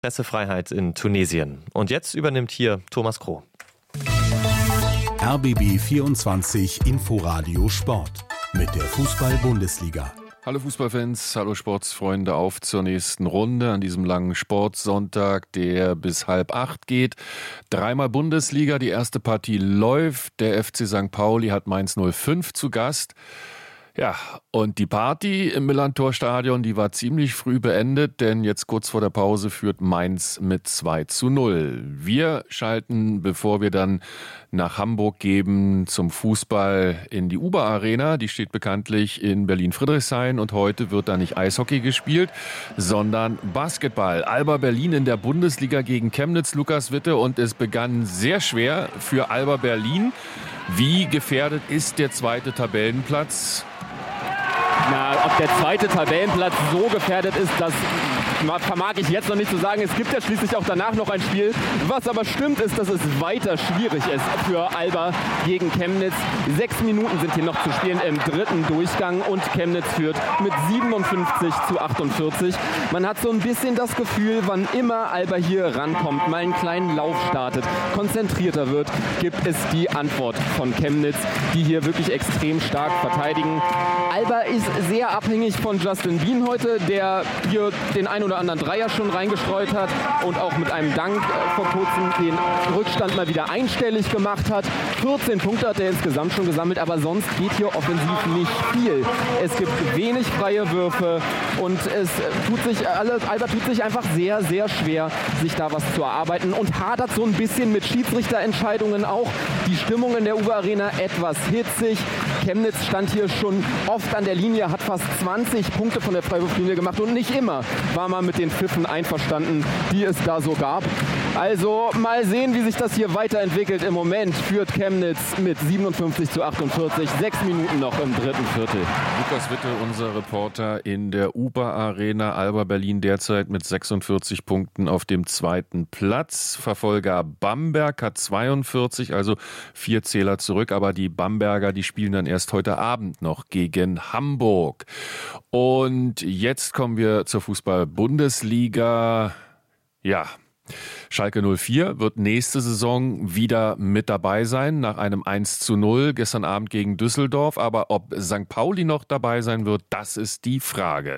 Pressefreiheit in Tunesien. Und jetzt übernimmt hier Thomas Kroh. RBB 24 Inforadio Sport mit der Fußball-Bundesliga. Hallo Fußballfans, hallo Sportsfreunde, auf zur nächsten Runde an diesem langen Sportsonntag, der bis 7:30 geht. Dreimal Bundesliga, die erste Partie läuft. Der FC St. Pauli hat Mainz 05 zu Gast. Ja, und die Party im Millerntor-Stadion, die war ziemlich früh beendet, denn jetzt kurz vor der Pause führt Mainz mit 2:0. Wir schalten, bevor wir dann nach Hamburg gehen, zum Fußball in die Uber-Arena. Die steht bekanntlich in Berlin-Friedrichshain und heute wird da nicht Eishockey gespielt, sondern Basketball. Alba Berlin in der Bundesliga gegen Chemnitz, Lukas Witte, und es begann sehr schwer für Alba Berlin. Wie gefährdet ist der zweite Tabellenplatz? Ob der zweite Tabellenplatz so gefährdet ist, das vermag ich jetzt noch nicht zu sagen. Es gibt ja schließlich auch danach noch ein Spiel. Was aber stimmt, ist, dass es weiter schwierig ist für Alba gegen Chemnitz. 6 Minuten sind hier noch zu spielen im dritten Durchgang und Chemnitz führt mit 57:48. Man hat so ein bisschen das Gefühl, wann immer Alba hier rankommt, mal einen kleinen Lauf startet, konzentrierter wird, gibt es die Antwort von Chemnitz, die hier wirklich extrem stark verteidigen. Alba ist sehr abhängig von Justin Bien heute, der hier den ein oder anderen Dreier schon reingestreut hat und auch mit einem Dank vor kurzem den Rückstand mal wieder einstellig gemacht hat. 14 Punkte hat er insgesamt schon gesammelt, aber sonst geht hier offensiv nicht viel. Es gibt wenig freie Würfe und Alba tut sich einfach sehr, sehr schwer, sich da was zu erarbeiten und hadert so ein bisschen mit Schiedsrichterentscheidungen auch. Die Stimmung in der Uber Arena etwas hitzig. Chemnitz stand hier schon oft an der Linie, hat fast 20 Punkte von der Freiwurflinie gemacht und nicht immer war man mit den Pfiffen einverstanden, die es da so gab. Also mal sehen, wie sich das hier weiterentwickelt. Im Moment führt Chemnitz mit 57:48, 6 Minuten noch im dritten Viertel. Lukas Witte, unser Reporter in der Uber Arena. Alba Berlin derzeit mit 46 Punkten auf dem zweiten Platz. Verfolger Bamberg hat 42, also 4 Zähler zurück. Aber die Bamberger, die spielen dann erst heute Abend noch gegen Hamburg. Und jetzt kommen wir zur Fußball-Bundesliga. Ja, Schalke 04 wird nächste Saison wieder mit dabei sein, nach einem 1:0 gestern Abend gegen Düsseldorf. Aber ob St. Pauli noch dabei sein wird, das ist die Frage.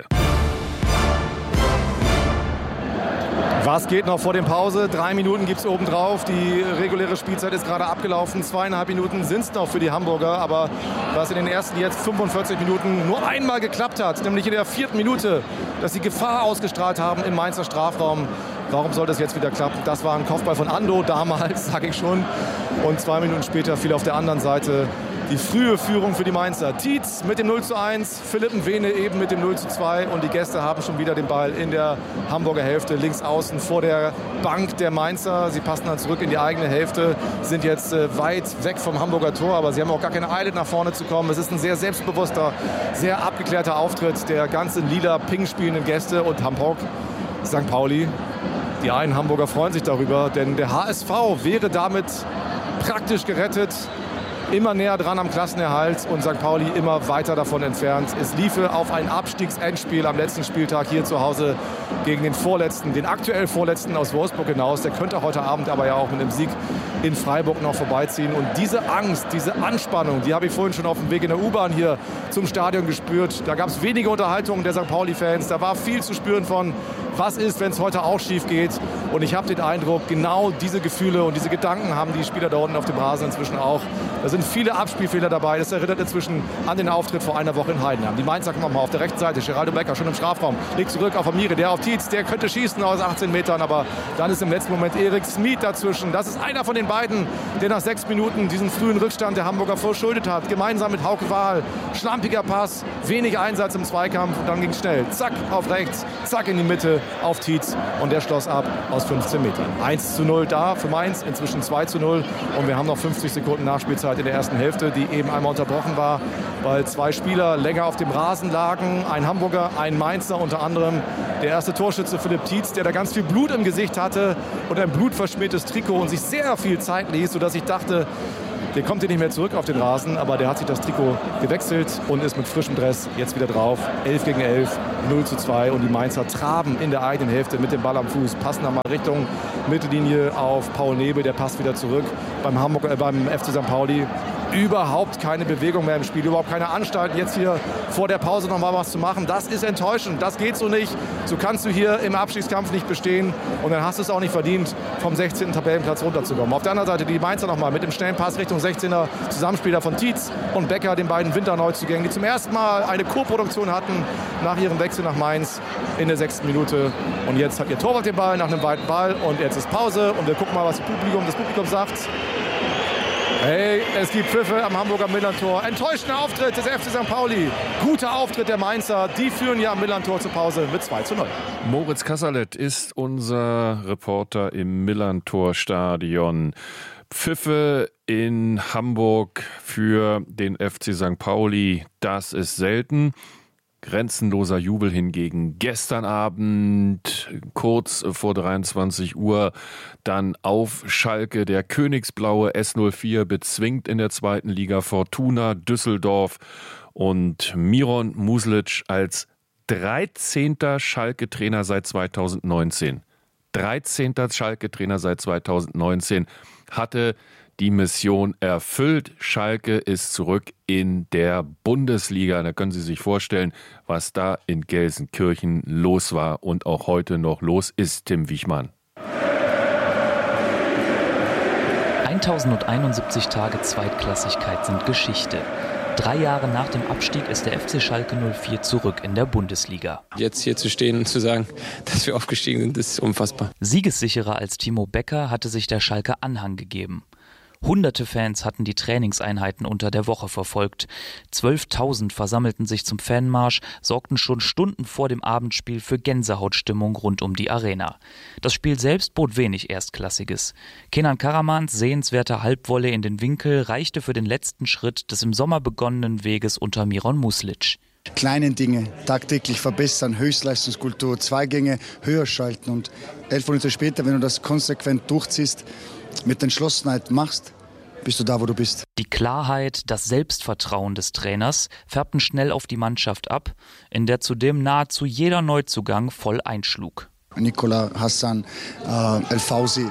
Was geht noch vor der Pause? 3 Minuten gibt es obendrauf. Die reguläre Spielzeit ist gerade abgelaufen. 2,5 Minuten sind es noch für die Hamburger. Aber was in den ersten jetzt 45 Minuten nur einmal geklappt hat, nämlich in der 4. Minute, dass sie Gefahr ausgestrahlt haben im Mainzer Strafraum. Warum soll das jetzt wieder klappen? Das war ein Kopfball von Ando damals, sage ich schon. Und 2 Minuten später fiel auf der anderen Seite die frühe Führung für die Mainzer. Tietz mit dem 0:1, Philipp Mwene eben mit dem 0:2 und die Gäste haben schon wieder den Ball in der Hamburger Hälfte, links außen vor der Bank der Mainzer. Sie passen dann zurück in die eigene Hälfte, sind jetzt weit weg vom Hamburger Tor, aber sie haben auch gar keine Eile, nach vorne zu kommen. Es ist ein sehr selbstbewusster, sehr abgeklärter Auftritt der ganzen lila-pink spielenden Gäste und Hamburg, St. Pauli. Die einen Hamburger freuen sich darüber, denn der HSV wäre damit praktisch gerettet. Immer näher dran am Klassenerhalt und St. Pauli immer weiter davon entfernt. Es liefe auf ein Abstiegsendspiel am letzten Spieltag hier zu Hause gegen den Vorletzten, den aktuell Vorletzten aus Wolfsburg hinaus. Der könnte heute Abend aber ja auch mit einem Sieg in Freiburg noch vorbeiziehen. Und diese Angst, diese Anspannung, die habe ich vorhin schon auf dem Weg in der U-Bahn hier zum Stadion gespürt. Da gab es wenige Unterhaltungen der St. Pauli-Fans. Da war viel zu spüren von, was ist, wenn es heute auch schief geht. Und ich habe den Eindruck, genau diese Gefühle und diese Gedanken haben die Spieler da unten auf dem Rasen inzwischen auch. Da sind viele Abspielfehler dabei. Das erinnert inzwischen an den Auftritt vor einer Woche in Heidenheim. Die Mainzer kommen mal auf der rechten Seite. Geraldo Becker schon im Strafraum. Legt zurück auf Amiri, der auf Tietz. Der könnte schießen aus 18 Metern. Aber dann ist im letzten Moment Erik Smith dazwischen. Das ist einer von den beiden, der nach 6 Minuten diesen frühen Rückstand der Hamburger verschuldet hat. Gemeinsam mit Hauke Wahl. Schlampiger Pass, wenig Einsatz im Zweikampf. Und dann ging es schnell. Zack, auf rechts. Zack, in die Mitte auf Tietz. Und der schloss ab aus 15 Metern. 1:0 da für Mainz. Inzwischen 2:0. Und wir haben noch 50 Sekunden Nachspielzeit in der ersten Hälfte, die eben einmal unterbrochen war, weil 2 Spieler länger auf dem Rasen lagen. Ein Hamburger, ein Mainzer, unter anderem der erste Torschütze Philipp Tietz, der da ganz viel Blut im Gesicht hatte und ein blutverschmiertes Trikot und sich sehr viel Zeit ließ, sodass ich dachte, Der kommt hier nicht mehr zurück auf den Rasen, aber der hat sich das Trikot gewechselt und ist mit frischem Dress jetzt wieder drauf. 11 gegen 11, 0:2 und die Mainzer traben in der eigenen Hälfte mit dem Ball am Fuß, passen dann mal Richtung Mittellinie auf Paul Nebel, der passt wieder zurück beim FC St. Pauli. Überhaupt keine Bewegung mehr im Spiel, überhaupt keine Anstalten, jetzt hier vor der Pause noch mal was zu machen. Das ist enttäuschend, das geht so nicht. So kannst du hier im Abstiegskampf nicht bestehen und dann hast du es auch nicht verdient, vom 16. Tabellenplatz runterzukommen. Auf der anderen Seite die Mainzer noch mal mit dem schnellen Pass Richtung 16er, Zusammenspieler von Tietz und Becker, den beiden Winterneuzugängen, die zum ersten Mal eine Co-Produktion hatten nach ihrem Wechsel nach Mainz in der 6. Minute. Und jetzt hat ihr Torwart den Ball nach einem weiten Ball und jetzt ist Pause und wir gucken mal, was das Publikum sagt. Hey, es gibt Pfiffe am Hamburger Millerntor. Enttäuschender Auftritt des FC St. Pauli. Guter Auftritt der Mainzer. Die führen ja am Millerntor zur Pause mit 2:0. Moritz Kasserlet ist unser Reporter im Millerntor-Stadion. Pfiffe in Hamburg für den FC St. Pauli, das ist selten. Grenzenloser Jubel hingegen gestern Abend, kurz vor 23 Uhr, dann auf Schalke. Der königsblaue S04 bezwingt in der 2. Liga Fortuna Düsseldorf und Miron Muslic als 13. Schalke-Trainer seit 2019. 13. Schalke-Trainer seit 2019 hatte die Mission erfüllt. Schalke ist zurück in der Bundesliga. Da können Sie sich vorstellen, was da in Gelsenkirchen los war und auch heute noch los ist. Tim Wichmann. 1071 Tage Zweitklassigkeit sind Geschichte. 3 Jahre nach dem Abstieg ist der FC Schalke 04 zurück in der Bundesliga. Jetzt hier zu stehen und zu sagen, dass wir aufgestiegen sind, ist unfassbar. Siegessicherer als Timo Becker hatte sich der Schalke Anhang gegeben. Hunderte Fans hatten die Trainingseinheiten unter der Woche verfolgt. 12.000 versammelten sich zum Fanmarsch, sorgten schon Stunden vor dem Abendspiel für Gänsehautstimmung rund um die Arena. Das Spiel selbst bot wenig Erstklassiges. Kenan Karamans sehenswerter Halbvolley in den Winkel reichte für den letzten Schritt des im Sommer begonnenen Weges unter Miron Muslic. Kleine Dinge tagtäglich verbessern, Höchstleistungskultur, Zweigänge höher schalten und 11 Minuten später, wenn du das konsequent durchziehst, mit Entschlossenheit machst, bist du da, wo du bist. Die Klarheit, das Selbstvertrauen des Trainers färbten schnell auf die Mannschaft ab, in der zudem nahezu jeder Neuzugang voll einschlug. Nikola, Hassan, El Fauzi,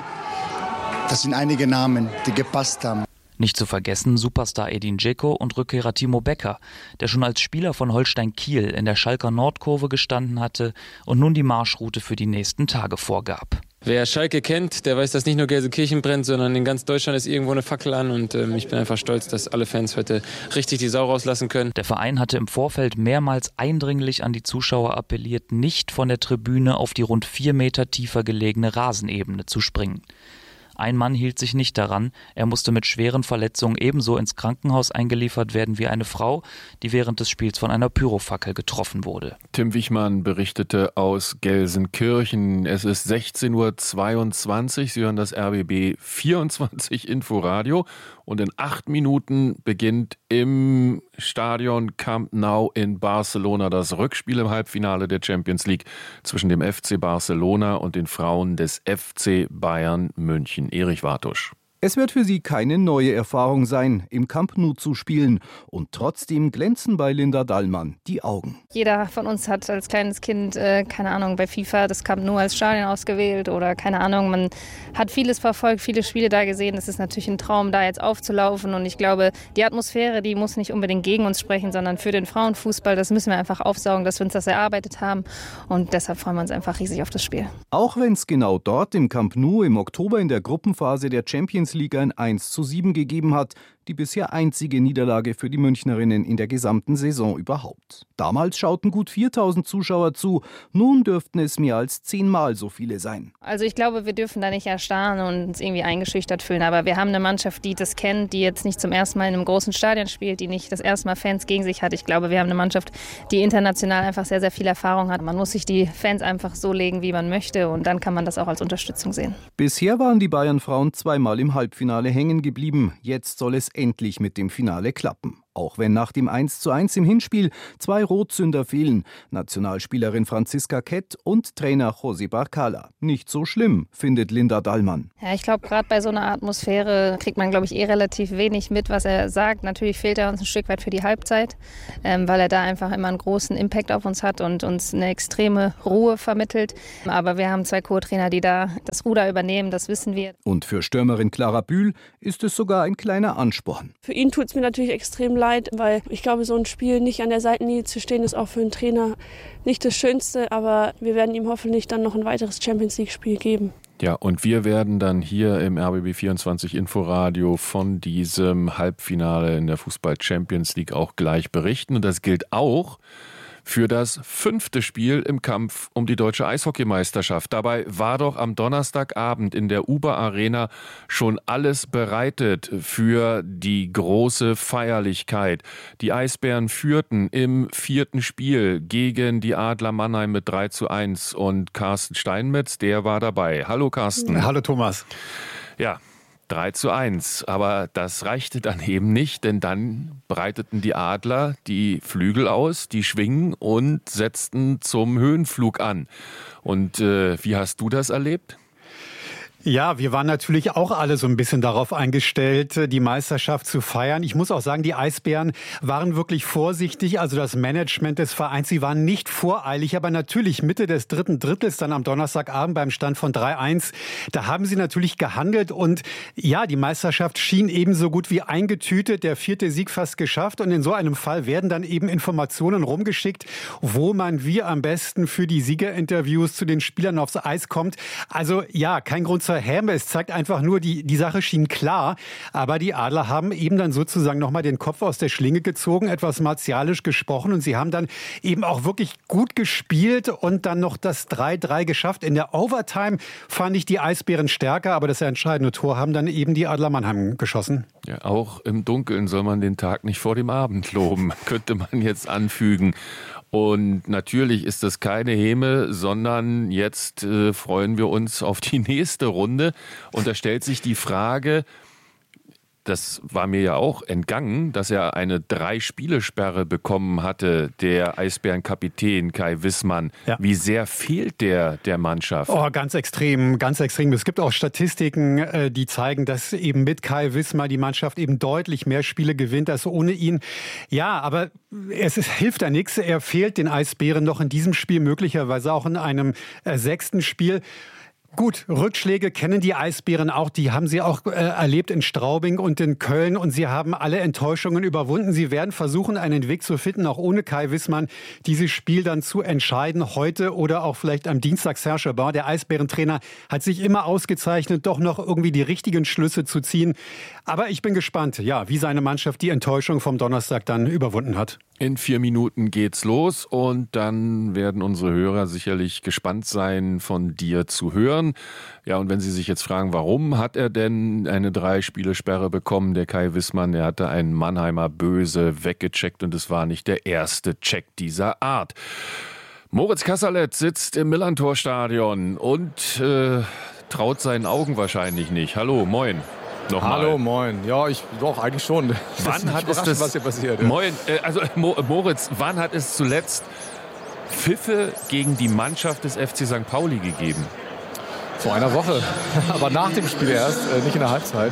das sind einige Namen, die gepasst haben. Nicht zu vergessen Superstar Edin Dzeko und Rückkehrer Timo Becker, der schon als Spieler von Holstein Kiel in der Schalker Nordkurve gestanden hatte und nun die Marschroute für die nächsten Tage vorgab. Wer Schalke kennt, der weiß, dass nicht nur Gelsenkirchen brennt, sondern in ganz Deutschland ist irgendwo eine Fackel an und ich bin einfach stolz, dass alle Fans heute richtig die Sau rauslassen können. Der Verein hatte im Vorfeld mehrmals eindringlich an die Zuschauer appelliert, nicht von der Tribüne auf die rund 4 Meter tiefer gelegene Rasenebene zu springen. Ein Mann hielt sich nicht daran, er musste mit schweren Verletzungen ebenso ins Krankenhaus eingeliefert werden wie eine Frau, die während des Spiels von einer Pyrofackel getroffen wurde. Tim Wichmann berichtete aus Gelsenkirchen. Es ist 16:22 Uhr, Sie hören das RBB 24 Inforadio und in 8 Minuten beginnt im Stadion Camp Nou in Barcelona das Rückspiel im Halbfinale der Champions League zwischen dem FC Barcelona und den Frauen des FC Bayern München. Erich Wartusch. Es wird für sie keine neue Erfahrung sein, im Camp Nou zu spielen. Und trotzdem glänzen bei Linda Dallmann die Augen. Jeder von uns hat als kleines Kind, keine Ahnung, bei FIFA das Camp Nou als Stadion ausgewählt oder keine Ahnung. Man hat vieles verfolgt, viele Spiele da gesehen. Es ist natürlich ein Traum, da jetzt aufzulaufen. Und ich glaube, die Atmosphäre, die muss nicht unbedingt gegen uns sprechen, sondern für den Frauenfußball. Das müssen wir einfach aufsaugen, dass wir uns das erarbeitet haben. Und deshalb freuen wir uns einfach riesig auf das Spiel. Auch wenn es genau dort im Camp Nou im Oktober in der Gruppenphase der Champions League ein 1:7 gegeben hat, die bisher einzige Niederlage für die Münchnerinnen in der gesamten Saison überhaupt. Damals schauten gut 4.000 Zuschauer zu, nun dürften es mehr als 10-mal so viele sein. Also ich glaube, wir dürfen da nicht erstarren und uns irgendwie eingeschüchtert fühlen, aber wir haben eine Mannschaft, die das kennt, die jetzt nicht zum ersten Mal in einem großen Stadion spielt, die nicht das erste Mal Fans gegen sich hat. Ich glaube, wir haben eine Mannschaft, die international einfach sehr, sehr viel Erfahrung hat. Man muss sich die Fans einfach so legen, wie man möchte und dann kann man das auch als Unterstützung sehen. Bisher waren die Bayern-Frauen 2-mal im Halbfinale hängen geblieben. Jetzt soll es endlich mit dem Finale klappen. Auch wenn nach dem 1:1 im Hinspiel 2 Rotzünder fehlen. Nationalspielerin Franziska Kett und Trainer José Barcala. Nicht so schlimm, findet Linda Dallmann. Ja, ich glaube, gerade bei so einer Atmosphäre kriegt man, glaube ich, relativ wenig mit, was er sagt. Natürlich fehlt er uns ein Stück weit für die Halbzeit, weil er da einfach immer einen großen Impact auf uns hat und uns eine extreme Ruhe vermittelt. Aber wir haben 2 Co-Trainer, die da das Ruder übernehmen, das wissen wir. Und für Stürmerin Clara Bühl ist es sogar ein kleiner Ansporn. Für ihn tut es mir natürlich extrem leid, weil ich glaube, so ein Spiel nicht an der Seitenlinie zu stehen, ist auch für einen Trainer nicht das Schönste. Aber wir werden ihm hoffentlich dann noch ein weiteres Champions-League-Spiel geben. Ja, und wir werden dann hier im RBB24 Inforadio von diesem Halbfinale in der Fußball-Champions League auch gleich berichten. Und das gilt auch für das 5. Spiel im Kampf um die deutsche Eishockeymeisterschaft. Dabei war doch am Donnerstagabend in der Uber Arena schon alles bereitet für die große Feierlichkeit. Die Eisbären führten im 4. Spiel gegen die Adler Mannheim mit 3:1 und Carsten Steinmetz, der war dabei. Hallo Carsten. Hallo Thomas. Ja, 3:1, aber das reichte dann eben nicht, denn dann breiteten die Adler die Flügel aus, die Schwingen und setzten zum Höhenflug an. Und wie hast du das erlebt? Ja, wir waren natürlich auch alle so ein bisschen darauf eingestellt, die Meisterschaft zu feiern. Ich muss auch sagen, die Eisbären waren wirklich vorsichtig. Also das Management des Vereins, sie waren nicht voreilig. Aber natürlich Mitte des 3. Drittels dann am Donnerstagabend beim Stand von 3:1, da haben sie natürlich gehandelt. Und ja, die Meisterschaft schien ebenso gut wie eingetütet. Der 4. Sieg fast geschafft. Und in so einem Fall werden dann eben Informationen rumgeschickt, wo man wie am besten für die Siegerinterviews zu den Spielern aufs Eis kommt. Also ja, kein Grund zur Häme. Es zeigt einfach nur, die Sache schien klar. Aber die Adler haben eben dann sozusagen nochmal den Kopf aus der Schlinge gezogen, etwas martialisch gesprochen. Und sie haben dann eben auch wirklich gut gespielt und dann noch das 3:3 geschafft. In der Overtime fand ich die Eisbären stärker, aber das entscheidende Tor haben dann eben die Adler Mannheim geschossen. Ja, auch im Dunkeln soll man den Tag nicht vor dem Abend loben, könnte man jetzt anfügen. Und natürlich ist das keine Häme, sondern jetzt freuen wir uns auf die nächste Runde. Und da stellt sich die Frage, das war mir ja auch entgangen, dass er eine 3-Spiele-Sperre bekommen hatte, der Eisbärenkapitän Kai Wissmann. Ja. Wie sehr fehlt der Mannschaft? Oh, ganz extrem, ganz extrem. Es gibt auch Statistiken, die zeigen, dass eben mit Kai Wissmann die Mannschaft eben deutlich mehr Spiele gewinnt als ohne ihn. Ja, aber hilft da nichts. Er fehlt den Eisbären noch in diesem Spiel, möglicherweise auch in einem 6. Spiel. Gut, Rückschläge kennen die Eisbären auch. Die haben sie auch erlebt in Straubing und in Köln. Und sie haben alle Enttäuschungen überwunden. Sie werden versuchen, einen Weg zu finden, auch ohne Kai Wissmann, dieses Spiel dann zu entscheiden. Heute oder auch vielleicht am Dienstag. Serge Aubin, der Eisbärentrainer, hat sich immer ausgezeichnet, doch noch irgendwie die richtigen Schlüsse zu ziehen. Aber ich bin gespannt, ja, wie seine Mannschaft die Enttäuschung vom Donnerstag dann überwunden hat. In 4 Minuten geht's los und dann werden unsere Hörer sicherlich gespannt sein, von dir zu hören. Ja, und wenn Sie sich jetzt fragen, warum hat er denn eine 3-Spiele-Sperre bekommen, der Kai Wissmann, der hatte einen Mannheimer böse weggecheckt und es war nicht der erste Check dieser Art. Moritz Kasserlet sitzt im Millerntor-Stadion und traut seinen Augen wahrscheinlich nicht. Hallo, moin. Nochmal. Hallo, moin. Ja, doch, eigentlich schon. Wann hat es das, was hier passiert? Ja. Moin, Moritz, wann hat es zuletzt Pfiffe gegen die Mannschaft des FC St. Pauli gegeben? Vor einer Woche, aber nach dem Spiel erst, nicht in der Halbzeit.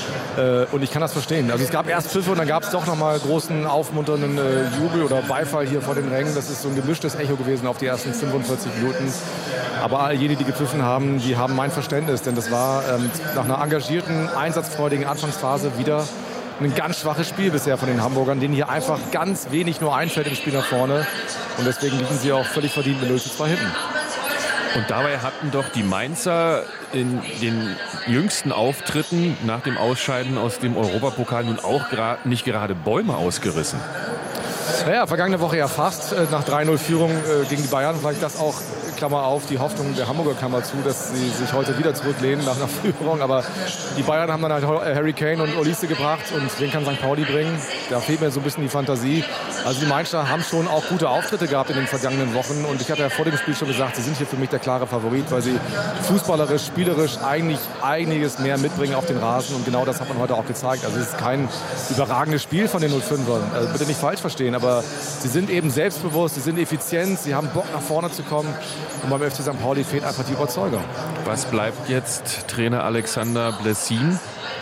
Und ich kann das verstehen. Also es gab erst Pfiffe und dann gab es doch nochmal großen, aufmunternden Jubel oder Beifall hier vor den Rängen. Das ist so ein gemischtes Echo gewesen auf die ersten 45 Minuten. Aber all jene, die gepfiffen haben, die haben mein Verständnis. Denn das war nach einer engagierten, einsatzfreudigen Anfangsphase wieder ein ganz schwaches Spiel bisher von den Hamburgern, denen hier einfach ganz wenig nur einfällt im Spiel nach vorne. Und deswegen liegen sie auch völlig verdient mit 0:2 hinten. Und dabei hatten doch die Mainzer in den jüngsten Auftritten nach dem Ausscheiden aus dem Europapokal nun auch nicht gerade Bäume ausgerissen. Naja, vergangene Woche ja fast. Nach 3:0 Führung gegen die Bayern. Vielleicht das auch, Klammer auf, die Hoffnung der Hamburger Klammer zu, dass sie sich heute wieder zurücklehnen nach einer Führung. Aber die Bayern haben dann halt Harry Kane und Olise gebracht. Und wen kann St. Pauli bringen? Da fehlt mir so ein bisschen die Fantasie. Also die Mainzer haben schon auch gute Auftritte gehabt in den vergangenen Wochen. Und ich hatte ja vor dem Spiel schon gesagt, sie sind hier für mich der klare Favorit, weil sie fußballerisch, spielerisch eigentlich einiges mehr mitbringen auf den Rasen. Und genau das hat man heute auch gezeigt. Also es ist kein überragendes Spiel von den 05ern. Also bitte nicht falsch verstehen, aber sie sind eben selbstbewusst, sie sind effizient, sie haben Bock nach vorne zu kommen. Und beim FC St. Pauli fehlt einfach die Überzeugung. Was bleibt jetzt Trainer Alexander Blessin?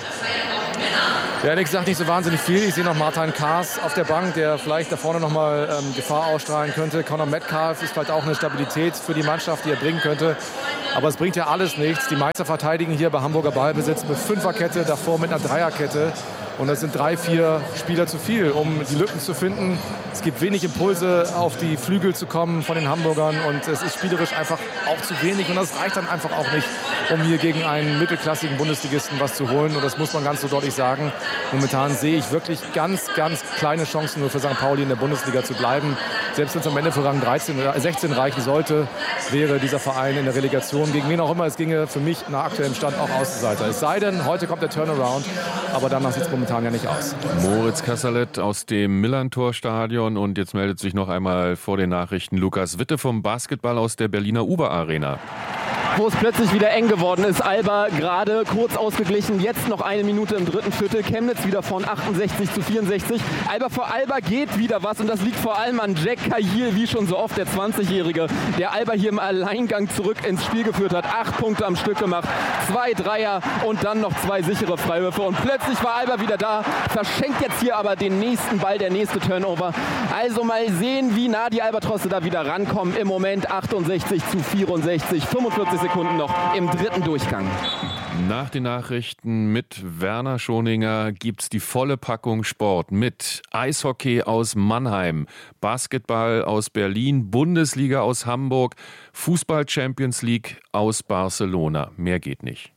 Ja, ehrlich gesagt nicht so wahnsinnig viel. Ich sehe noch Martin Kaas auf der Bank, der vielleicht da vorne noch mal Gefahr ausstrahlen könnte. Conor Metcalf ist vielleicht auch eine Stabilität für die Mannschaft, die er bringen könnte. Aber es bringt ja alles nichts. Die Mainzer verteidigen hier bei Hamburger Ballbesitz mit Fünferkette, davor mit einer Dreierkette. Und das sind 3, 4 Spieler zu viel, um die Lücken zu finden. Es gibt wenig Impulse, auf die Flügel zu kommen von den Hamburgern. Und es ist spielerisch einfach auch zu wenig. Und das reicht dann einfach auch nicht, um hier gegen einen mittelklassigen Bundesligisten was zu holen. Und das muss man ganz so deutlich sagen. Momentan sehe ich wirklich ganz, ganz kleine Chancen nur für St. Pauli in der Bundesliga zu bleiben. Selbst wenn es am Ende für Rang 16 reichen sollte, wäre dieser Verein in der Relegation. Gegen wen auch immer es ginge, für mich nach aktuellem Stand auch Außenseiter. Es sei denn, heute kommt der Turnaround. Aber danach sieht es momentan ja nicht aus. Moritz Kasserlet aus dem Millantor-Stadion und jetzt meldet sich noch einmal vor den Nachrichten Lukas Witte vom Basketball aus der Berliner Uber-Arena. Wo es plötzlich wieder eng geworden ist. Alba gerade kurz ausgeglichen, jetzt noch 1 Minute im dritten Viertel. Chemnitz wieder von 68-64. Aber vor Alba geht wieder was und das liegt vor allem an Jack Cahill, wie schon so oft, der 20-Jährige, der Alba hier im Alleingang zurück ins Spiel geführt hat. 8 Punkte am Stück gemacht, 2 Dreier und dann noch 2 sichere Freiwürfe. Und plötzlich war Alba wieder da, verschenkt jetzt hier aber den nächsten Ball, der nächste Turnover. Also mal sehen, wie nah die Albatrosse da wieder rankommen. Im Moment 68-64, 45 Sekunden noch im dritten Durchgang. Nach den Nachrichten mit Werner Schoninger gibt's die volle Packung Sport mit Eishockey aus Mannheim, Basketball aus Berlin, Bundesliga aus Hamburg, Fußball Champions League aus Barcelona. Mehr geht nicht.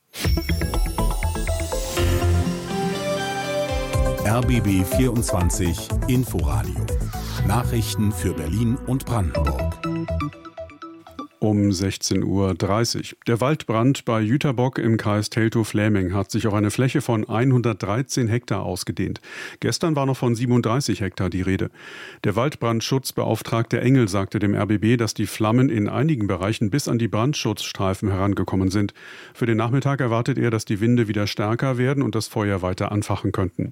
RBB 24 Inforadio. Nachrichten für Berlin und Brandenburg. Um 16:30 Uhr. Der Waldbrand bei Jüterbock im Kreis Teltow-Fläming hat sich auf eine Fläche von 113 Hektar ausgedehnt. Gestern war noch von 37 Hektar die Rede. Der Waldbrandschutzbeauftragte Engel sagte dem RBB, dass die Flammen in einigen Bereichen bis an die Brandschutzstreifen herangekommen sind. Für den Nachmittag erwartet er, dass die Winde wieder stärker werden und das Feuer weiter anfachen könnten.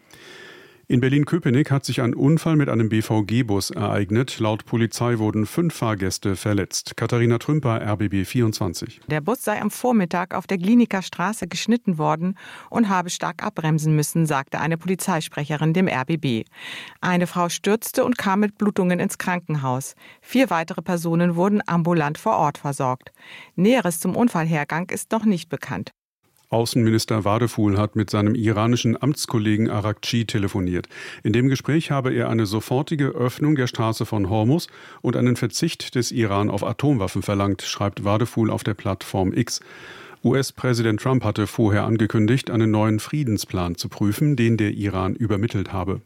In Berlin-Köpenick hat sich ein Unfall mit einem BVG-Bus ereignet. Laut Polizei wurden 5 Fahrgäste verletzt. Katharina Trümper, RBB 24. Der Bus sei am Vormittag auf der Gliniker Straße geschnitten worden und habe stark abbremsen müssen, sagte eine Polizeisprecherin dem RBB. Eine Frau stürzte und kam mit Blutungen ins Krankenhaus. 4 weitere Personen wurden ambulant vor Ort versorgt. Näheres zum Unfallhergang ist noch nicht bekannt. Außenminister Wadeful hat mit seinem iranischen Amtskollegen Arakci telefoniert. In dem Gespräch habe er eine sofortige Öffnung der Straße von Hormuz und einen Verzicht des Iran auf Atomwaffen verlangt, schreibt Wadeful auf der Plattform X. US-Präsident Trump hatte vorher angekündigt, einen neuen Friedensplan zu prüfen, den der Iran übermittelt habe.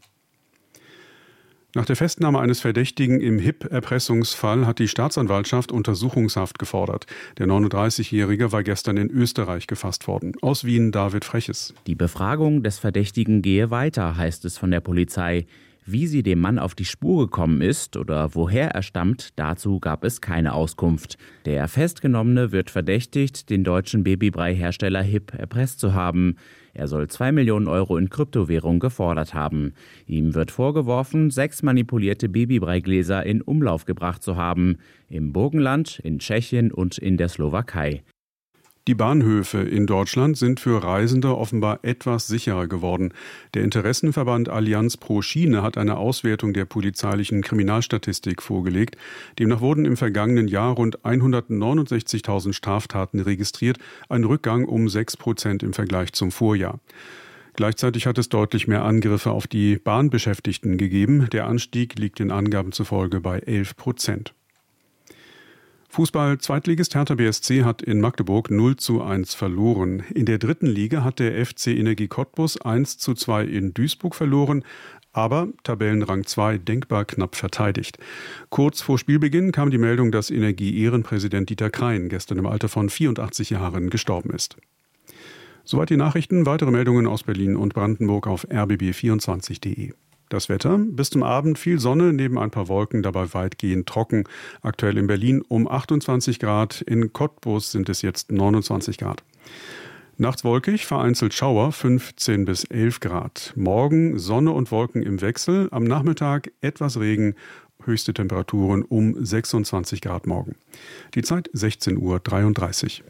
Nach der Festnahme eines Verdächtigen im HIP-Erpressungsfall hat die Staatsanwaltschaft Untersuchungshaft gefordert. Der 39-Jährige war gestern in Österreich gefasst worden. Aus Wien David Freches. Die Befragung des Verdächtigen gehe weiter, heißt es von der Polizei. Wie sie dem Mann auf die Spur gekommen ist oder woher er stammt, dazu gab es keine Auskunft. Der Festgenommene wird verdächtigt, den deutschen Babybrei-Hersteller HIP erpresst zu haben. Er soll 2 Millionen Euro in Kryptowährung gefordert haben. Ihm wird vorgeworfen, 6 manipulierte Babybreigläser in Umlauf gebracht zu haben. Im Burgenland, in Tschechien und in der Slowakei. Die Bahnhöfe in Deutschland sind für Reisende offenbar etwas sicherer geworden. Der Interessenverband Allianz pro Schiene hat eine Auswertung der polizeilichen Kriminalstatistik vorgelegt. Demnach wurden im vergangenen Jahr rund 169.000 Straftaten registriert, ein Rückgang um 6% im Vergleich zum Vorjahr. Gleichzeitig hat es deutlich mehr Angriffe auf die Bahnbeschäftigten gegeben. Der Anstieg liegt den Angaben zufolge bei 11%. Fußball-Zweitligist Hertha BSC hat in Magdeburg 0:1 verloren. In der dritten Liga hat der FC Energie Cottbus 1:2 in Duisburg verloren, aber Tabellenrang 2 denkbar knapp verteidigt. Kurz vor Spielbeginn kam die Meldung, dass Energie-Ehrenpräsident Dieter Krein gestern im Alter von 84 Jahren gestorben ist. Soweit die Nachrichten. Weitere Meldungen aus Berlin und Brandenburg auf rbb24.de. Das Wetter, bis zum Abend viel Sonne, neben ein paar Wolken, dabei weitgehend trocken. Aktuell in Berlin um 28 Grad, in Cottbus sind es jetzt 29 Grad. Nachts wolkig, vereinzelt Schauer, 15 bis 11 Grad. Morgen Sonne und Wolken im Wechsel, am Nachmittag etwas Regen, höchste Temperaturen um 26 Grad morgen. Die Zeit 16:33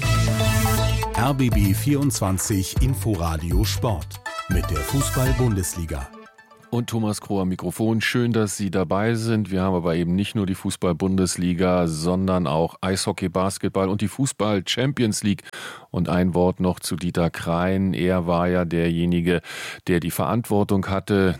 Uhr. RBB 24 Inforadio Sport mit der Fußball-Bundesliga. Und Thomas Kroh am Mikrofon. Schön, dass Sie dabei sind. Wir haben aber eben nicht nur die Fußball-Bundesliga, sondern auch Eishockey, Basketball und die Fußball-Champions League. Und ein Wort noch zu Dieter Krein. Er war ja derjenige, der die Verantwortung hatte.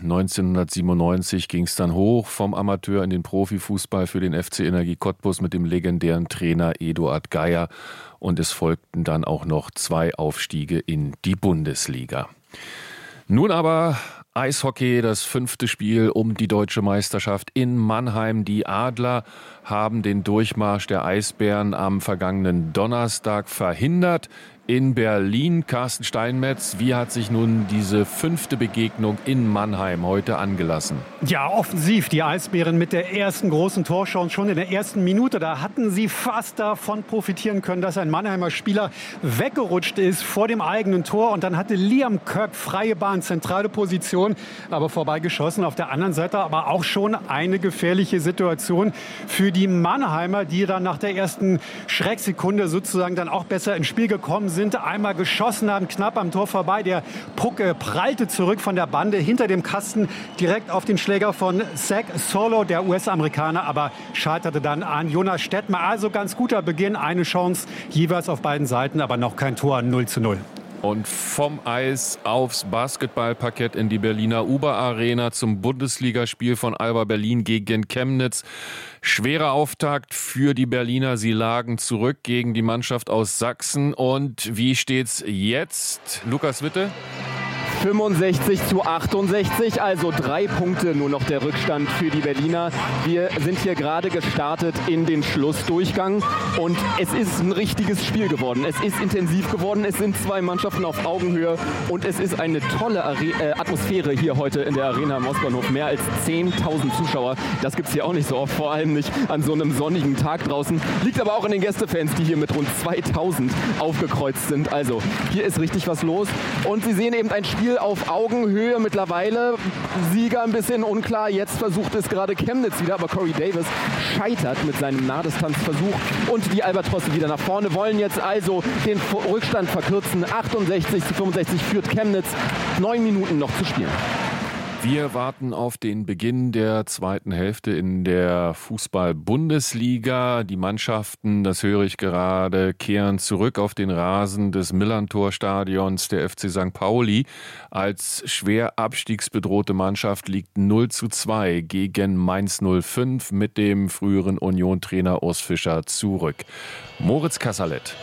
1997 ging es dann hoch vom Amateur in den Profifußball für den FC Energie Cottbus mit dem legendären Trainer Eduard Geier. Und es folgten dann auch noch 2 Aufstiege in die Bundesliga. Nun aber Eishockey, das 5. Spiel um die deutsche Meisterschaft in Mannheim. Die Adler haben den Durchmarsch der Eisbären am vergangenen Donnerstag verhindert. In Berlin, Carsten Steinmetz, wie hat sich nun diese 5. Begegnung in Mannheim heute angelassen? Ja, offensiv. Die Eisbären mit der ersten großen Torchance schon in der ersten Minute. Da hatten sie fast davon profitieren können, dass ein Mannheimer Spieler weggerutscht ist vor dem eigenen Tor. Und dann hatte Liam Kirk freie Bahn, zentrale Position, aber vorbeigeschossen. Auf der anderen Seite aber auch schon eine gefährliche Situation für die Mannheimer, die dann nach der ersten Schrecksekunde sozusagen dann auch besser ins Spiel gekommen sind. Einmal geschossen haben, knapp am Tor vorbei. Der Puck prallte zurück von der Bande hinter dem Kasten direkt auf den Schläger von Zach Solo, der US-Amerikaner, aber scheiterte dann an Jonas Stettmer. Also ganz guter Beginn, eine Chance jeweils auf beiden Seiten, aber noch kein Tor, 0:0. Und vom Eis aufs Basketballparkett in die Berliner Uber-Arena zum Bundesligaspiel von Alba Berlin gegen Chemnitz. Schwerer Auftakt für die Berliner. Sie lagen zurück gegen die Mannschaft aus Sachsen. Und wie steht's jetzt? Lukas Witte? 65:68, also 3 Punkte nur noch der Rückstand für die Berliner. Wir sind hier gerade gestartet in den Schlussdurchgang und es ist ein richtiges Spiel geworden. Es ist intensiv geworden, es sind 2 Mannschaften auf Augenhöhe und es ist eine tolle Atmosphäre hier heute in der Arena am Ostbahnhof. Mehr als 10.000 Zuschauer, das gibt es hier auch nicht so oft, vor allem nicht an so einem sonnigen Tag draußen. Liegt aber auch in den Gästefans, die hier mit rund 2.000 aufgekreuzt sind. Also hier ist richtig was los und Sie sehen eben ein Spiel auf Augenhöhe mittlerweile. Sieger ein bisschen unklar. Jetzt versucht es gerade Chemnitz wieder, aber Corey Davis scheitert mit seinem Nahdistanzversuch und die Albatrosse wieder nach vorne wollen jetzt also den Rückstand verkürzen. 68:65 führt Chemnitz. 9 Minuten noch zu spielen. Wir warten auf den Beginn der zweiten Hälfte in der Fußball-Bundesliga. Die Mannschaften, das höre ich gerade, kehren zurück auf den Rasen des Millantor-Stadions. Der FC St. Pauli als schwer abstiegsbedrohte Mannschaft liegt 0:2 gegen Mainz 05 mit dem früheren Union-Trainer Urs Fischer zurück. Moritz Kasserlet.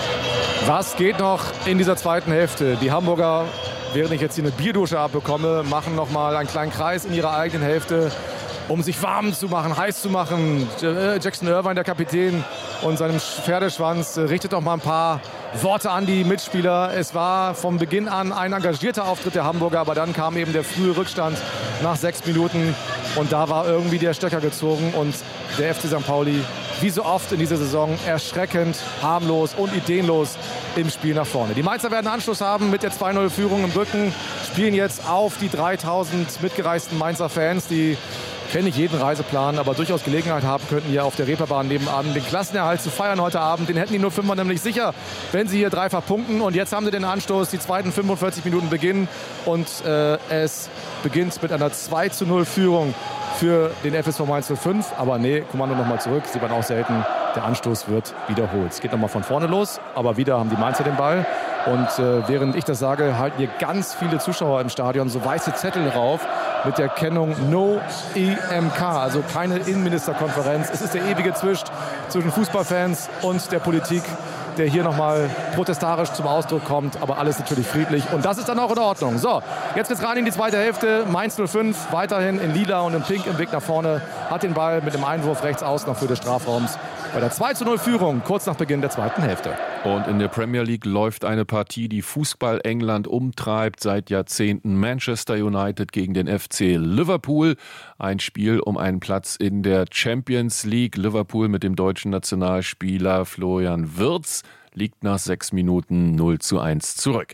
Was geht noch in dieser zweiten Hälfte? Die Hamburger, während ich jetzt hier eine Bierdusche abbekomme, machen noch mal einen kleinen Kreis in ihrer eigenen Hälfte, um sich warm zu machen, heiß zu machen. Jackson Irvine, der Kapitän, und seinem Pferdeschwanz richtet noch mal ein paar Worte an die Mitspieler. Es war von Beginn an ein engagierter Auftritt der Hamburger, aber dann kam eben der frühe Rückstand nach 6 Minuten und da war irgendwie der Stecker gezogen und der FC St. Pauli, wie so oft in dieser Saison, erschreckend, harmlos und ideenlos im Spiel nach vorne. Die Mainzer werden Anschluss haben mit der 2:0-Führung im Rücken, spielen jetzt auf die 3.000 mitgereisten Mainzer Fans, die kennen nicht jeden Reiseplan, aber durchaus Gelegenheit haben könnten, hier auf der Reeperbahn nebenan den Klassenerhalt zu feiern heute Abend. Den hätten die 05er nämlich sicher, wenn sie hier dreifach punkten. Und jetzt haben sie den Anstoß, die zweiten 45 Minuten beginnen und es beginnt mit einer 2:0-Führung für den FSV Mainz 05. Aber nee, Kommando nochmal zurück, sieht man auch selten. Der Anstoß wird wiederholt. Es geht nochmal von vorne los, aber wieder haben die Mainzer den Ball. Und während ich das sage, halten hier ganz viele Zuschauer im Stadion so weiße Zettel rauf mit der Kennung No EMK, also keine Innenministerkonferenz. Es ist der ewige Zwist zwischen Fußballfans und der Politik. der hier nochmal protestarisch zum Ausdruck kommt. Aber alles natürlich friedlich. Und das ist dann auch in Ordnung. So, jetzt geht's rein in die zweite Hälfte. Mainz 05 weiterhin in lila und in pink im Weg nach vorne. Hat den Ball mit dem Einwurf rechts außen noch für des Strafraums. Bei der 2:0-Führung kurz nach Beginn der zweiten Hälfte. Und in der Premier League läuft eine Partie, die Fußball England umtreibt. Seit Jahrzehnten Manchester United gegen den FC Liverpool. Ein Spiel um einen Platz in der Champions League. Liverpool mit dem deutschen Nationalspieler Florian Wirtz liegt nach 6 Minuten 0:1 zurück.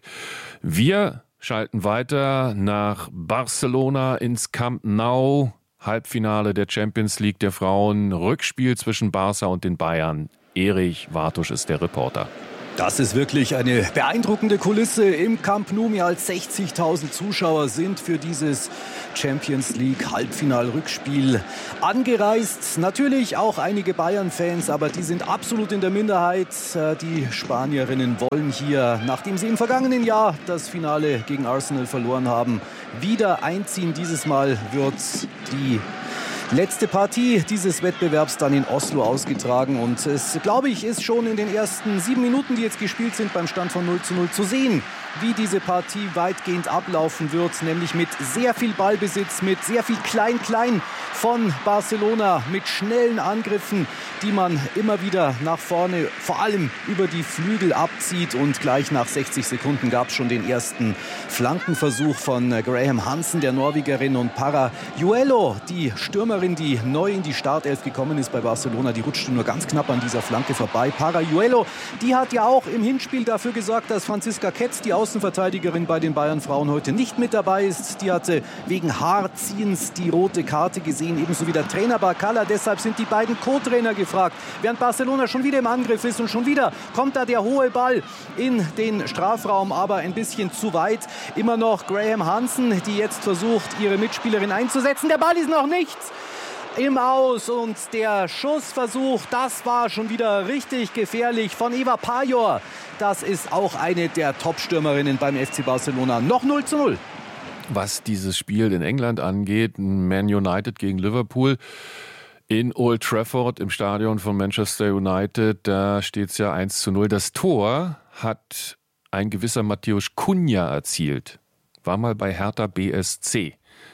Wir schalten weiter nach Barcelona ins Camp Nou. Halbfinale der Champions League der Frauen. Rückspiel zwischen Barca und den Bayern. Erich Wartusch ist der Reporter. Das ist wirklich eine beeindruckende Kulisse im Camp Nou. Mehr als 60.000 Zuschauer sind für dieses Champions League Halbfinal-Rückspiel angereist. Natürlich auch einige Bayern-Fans, aber die sind absolut in der Minderheit. Die Spanierinnen wollen hier, nachdem sie im vergangenen Jahr das Finale gegen Arsenal verloren haben, wieder einziehen. Dieses Mal wird die letzte Partie dieses Wettbewerbs dann in Oslo ausgetragen. Und es, glaube ich, ist schon in den ersten 7 Minuten, die jetzt gespielt sind, beim Stand von 0:0 zu sehen, wie diese Partie weitgehend ablaufen wird. Nämlich mit sehr viel Ballbesitz, mit sehr viel Klein-Klein von Barcelona, mit schnellen Angriffen, die man immer wieder nach vorne, vor allem über die Flügel abzieht. Und gleich nach 60 Sekunden gab es schon den ersten Flankenversuch von Graham Hansen, der Norwegerin, und Para Juelo, die Stürmerin, die neu in die Startelf gekommen ist bei Barcelona, die rutschte nur ganz knapp an dieser Flanke vorbei. Para Juelo, die hat ja auch im Hinspiel dafür gesorgt, dass Franziska Ketz, die Außenverteidigerin bei den Bayern-Frauen, heute nicht mit dabei ist. Die hatte wegen Haarziehens die rote Karte gesehen, ebenso wie der Trainer Barcala. Deshalb sind die beiden Co-Trainer gefragt. Während Barcelona schon wieder im Angriff ist und schon wieder kommt da der hohe Ball in den Strafraum, aber ein bisschen zu weit. Immer noch Graham Hansen, die jetzt versucht, ihre Mitspielerin einzusetzen. Der Ball ist noch nichts im Aus und der Schussversuch, das war schon wieder richtig gefährlich von Eva Pajor. Das ist auch eine der Top-Stürmerinnen beim FC Barcelona. Noch 0:0. Was dieses Spiel in England angeht, Man United gegen Liverpool in Old Trafford im Stadion von Manchester United, da steht es ja 1:0. Das Tor hat ein gewisser Mateusz Cunha erzielt. War mal bei Hertha BSC.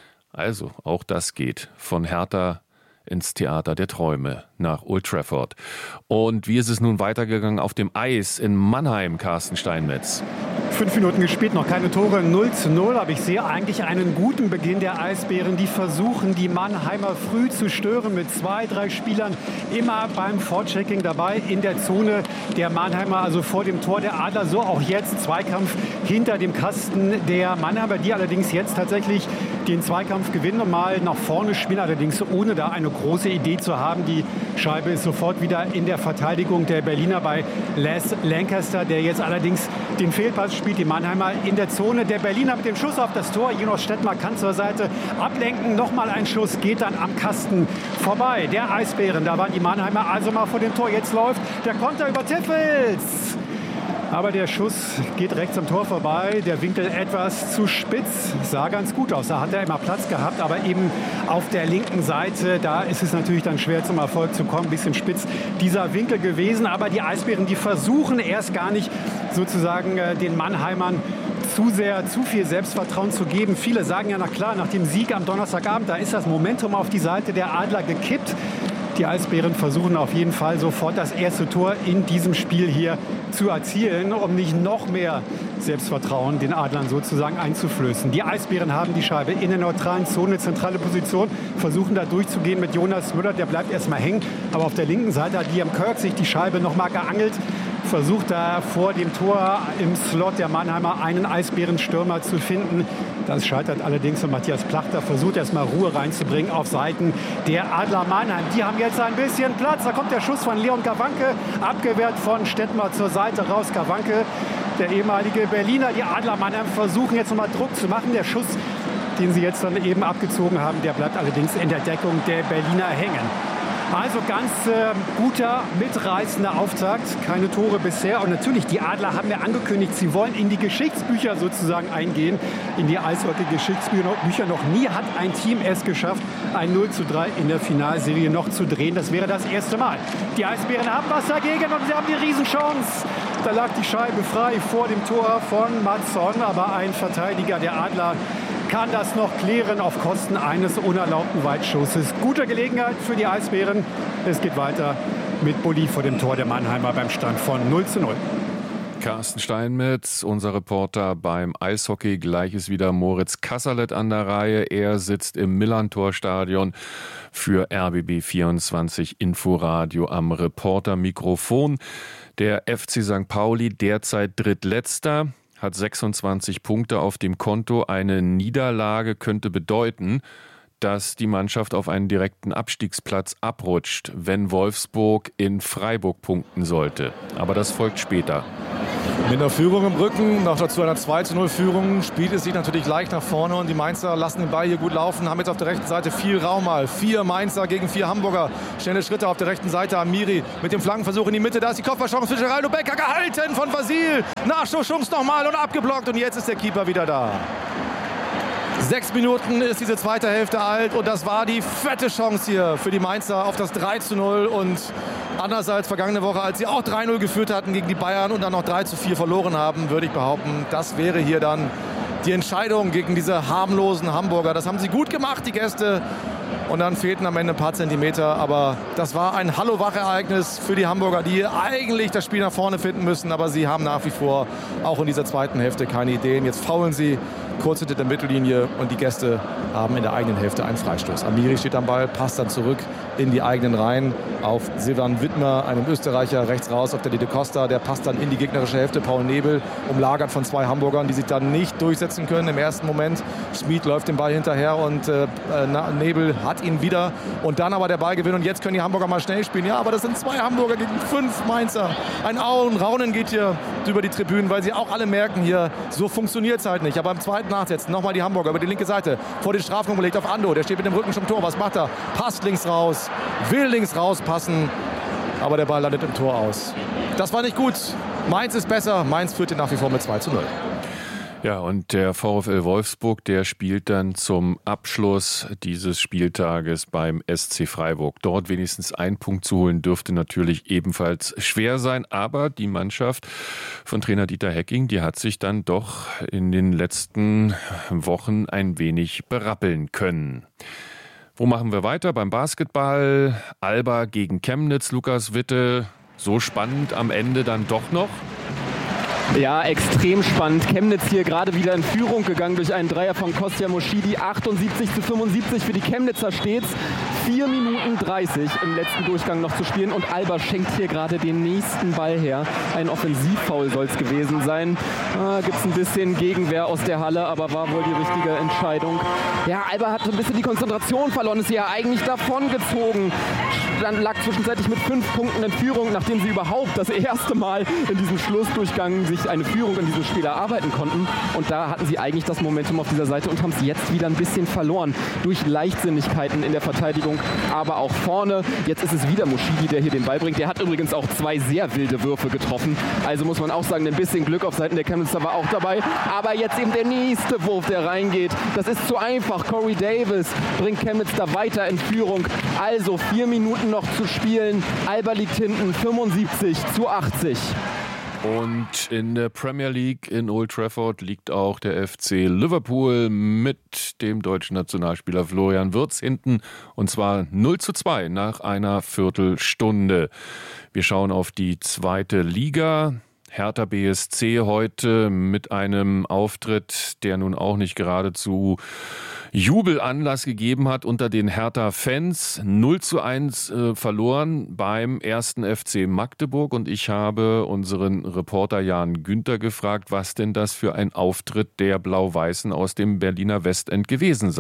Also auch das geht von Hertha ins Theater der Träume nach Old Trafford. Und wie ist es nun weitergegangen auf dem Eis in Mannheim, Carsten Steinmetz? 5 Minuten gespielt, noch keine Tore, 0:0. Aber ich sehe eigentlich einen guten Beginn der Eisbären. Die versuchen, die Mannheimer früh zu stören mit 2, 3 Spielern. Immer beim Vorchecking dabei in der Zone der Mannheimer, also vor dem Tor der Adler. So auch jetzt Zweikampf hinter dem Kasten der Mannheimer, die allerdings jetzt tatsächlich den Zweikampf gewinnen und mal nach vorne spielen. Allerdings ohne da eine große Idee zu haben. Die Scheibe ist sofort wieder in der Verteidigung der Berliner bei Les Lancaster, der jetzt allerdings den Fehlpass spielt. Die Mannheimer in der Zone. Der Berliner mit dem Schuss auf das Tor. Jonas Stettmar kann zur Seite ablenken. Nochmal ein Schuss, geht dann am Kasten vorbei. Der Eisbären, da waren die Mannheimer also mal vor dem Tor. Jetzt läuft der Konter über Tiffels. Aber der Schuss geht rechts am Tor vorbei. Der Winkel etwas zu spitz. Sah ganz gut aus. Da hat er immer Platz gehabt. Aber eben auf der linken Seite, da ist es natürlich dann schwer zum Erfolg zu kommen. Ein bisschen spitz dieser Winkel gewesen. Aber die Eisbären, die versuchen erst gar nicht sozusagen den Mannheimern zu viel Selbstvertrauen zu geben. Viele sagen ja, na klar, nach dem Sieg am Donnerstagabend, da ist das Momentum auf die Seite der Adler gekippt. Die Eisbären versuchen auf jeden Fall sofort das erste Tor in diesem Spiel hier zu erzielen, um nicht noch mehr Selbstvertrauen den Adlern sozusagen einzuflößen. Die Eisbären haben die Scheibe in der neutralen Zone, zentrale Position, versuchen da durchzugehen mit Jonas Müller, der bleibt erstmal hängen. Aber auf der linken Seite hat Liam Kirk sich die Scheibe nochmal geangelt, versucht da vor dem Tor im Slot der Mannheimer einen Eisbärenstürmer zu finden. Das scheitert allerdings und Matthias Plachter versucht erstmal Ruhe reinzubringen auf Seiten der Adler Mannheim. Die haben jetzt ein bisschen Platz. Da kommt der Schuss von Leon Gawanke, abgewehrt von Stettmar zur Seite raus. Gawanke, der ehemalige Berliner. Die Adler Mannheim versuchen jetzt nochmal Druck zu machen. Der Schuss, den sie jetzt dann eben abgezogen haben, der bleibt allerdings in der Deckung der Berliner hängen. Also ganz guter, mitreißender Auftakt. Keine Tore bisher. Und natürlich, die Adler haben ja angekündigt, sie wollen in die Geschichtsbücher sozusagen eingehen. In die Eishockey-Geschichtsbücher. Noch nie hat ein Team es geschafft, ein 0:3 in der Finalserie noch zu drehen. Das wäre das erste Mal. Die Eisbären haben was dagegen und sie haben die Riesenchance. Da lag die Scheibe frei vor dem Tor von Mattsson. Aber ein Verteidiger der Adler kann das noch klären auf Kosten eines unerlaubten Weitschusses. Gute Gelegenheit für die Eisbären. Es geht weiter mit Bulli vor dem Tor der Mannheimer beim Stand von 0:0. Carsten Steinmetz, unser Reporter beim Eishockey. Gleich ist wieder Moritz Kasserlet an der Reihe. Er sitzt im Millantor-Stadion für RBB 24 Inforadio am Reportermikrofon. Der FC St. Pauli, derzeit Drittletzter, hat 26 Punkte auf dem Konto. Eine Niederlage könnte bedeuten, dass die Mannschaft auf einen direkten Abstiegsplatz abrutscht, wenn Wolfsburg in Freiburg punkten sollte. Aber das folgt später. Mit einer Führung im Rücken, noch dazu einer 2:0-Führung, spielt es sich natürlich leicht nach vorne und die Mainzer lassen den Ball hier gut laufen, haben jetzt auf der rechten Seite viel Raum mal. 4 Mainzer gegen 4 Hamburger. Schnelle Schritte auf der rechten Seite. Amiri mit dem Flankenversuch in die Mitte. Da ist die Kopfballchance für Geraldo Becker, gehalten von Vasil. Nachschusschungs nochmal und abgeblockt und jetzt ist der Keeper wieder da. 6 Minuten ist diese zweite Hälfte alt und das war die fette Chance hier für die Mainzer auf das 3:0 und anders als vergangene Woche, als sie auch 3:0 geführt hatten gegen die Bayern und dann noch 3:4 verloren haben, würde ich behaupten, das wäre hier dann die Entscheidung gegen diese harmlosen Hamburger. Das haben sie gut gemacht, die Gäste. Und dann fehlten am Ende ein paar Zentimeter. Aber das war ein Hallo-Wach-Ereignis für die Hamburger, die eigentlich das Spiel nach vorne finden müssen. Aber sie haben nach wie vor auch in dieser zweiten Hälfte keine Ideen. Jetzt faulen sie kurz hinter der Mittellinie und die Gäste haben in der eigenen Hälfte einen Freistoß. Amiri steht am Ball, passt dann zurück in die eigenen Reihen auf Silvan Wittmer, einem Österreicher, rechts raus auf der Dede Costa. Der passt dann in die gegnerische Hälfte. Paul Nebel, umlagert von 2 Hamburgern, die sich dann nicht durchsetzen können im ersten Moment. Schmid läuft den Ball hinterher und Nebel hat ihn wieder. Und dann aber der Ballgewinn. Und jetzt können die Hamburger mal schnell spielen. Ja, aber das sind 2 Hamburger gegen 5 Mainzer. Ein Raunen geht hier über die Tribünen, weil sie auch alle merken hier, so funktioniert es halt nicht. Aber im zweiten Nachsetzen nochmal die Hamburger über die linke Seite. Vor den Strafraum gelegt auf Ando. Der steht mit dem Rücken zum Tor. Was macht er? Passt links raus. Will links rauspassen. Aber der Ball landet im Tor aus. Das war nicht gut. Mainz ist besser. Mainz führt nach wie vor mit 2:0. Ja, und der VfL Wolfsburg, der spielt dann zum Abschluss dieses Spieltages beim SC Freiburg. Dort wenigstens einen Punkt zu holen, dürfte natürlich ebenfalls schwer sein. Aber die Mannschaft von Trainer Dieter Hecking, die hat sich dann doch in den letzten Wochen ein wenig berappeln können. Wo machen wir weiter? Beim Basketball. Alba gegen Chemnitz, Lukas Witte. So spannend am Ende dann doch noch. Ja, extrem spannend. Chemnitz hier gerade wieder in Führung gegangen durch einen Dreier von Kostja Moschidi. 78:75 für die Chemnitzer steht's. 4 Minuten 30 im letzten Durchgang noch zu spielen und Alba schenkt hier gerade den nächsten Ball her. Ein Offensivfoul soll es gewesen sein. Gibt es ein bisschen Gegenwehr aus der Halle, aber war wohl die richtige Entscheidung. Ja, Alba hat so ein bisschen die Konzentration verloren, ist ja eigentlich davongezogen. Dann lag zwischenzeitlich mit 5 Punkten in Führung, nachdem sie überhaupt das erste Mal in diesem Schlussdurchgang sich eine Führung in diesem Spiel erarbeiten konnten. Und da hatten sie eigentlich das Momentum auf dieser Seite und haben es jetzt wieder ein bisschen verloren. Durch Leichtsinnigkeiten in der Verteidigung, aber auch vorne. Jetzt ist es wieder Moschidi, der hier den Ball bringt. Der hat übrigens auch 2 sehr wilde Würfe getroffen. Also muss man auch sagen, ein bisschen Glück auf Seiten der Chemnitzer war auch dabei. Aber jetzt eben der nächste Wurf, der reingeht. Das ist zu einfach. Corey Davis bringt Chemnitz da weiter in Führung. Also 4 Minuten noch zu spielen. Alba liegt hinten 75:80. Und in der Premier League in Old Trafford liegt auch der FC Liverpool mit dem deutschen Nationalspieler Florian Wirtz hinten. Und zwar 0:2 nach einer Viertelstunde. Wir schauen auf die zweite Liga. Hertha BSC heute mit einem Auftritt, der nun auch nicht geradezu Jubelanlass gegeben hat unter den Hertha-Fans. 0:1 verloren beim 1. FC Magdeburg. Und ich habe unseren Reporter Jan Günther gefragt, was denn das für ein Auftritt der Blau-Weißen aus dem Berliner Westend gewesen sei.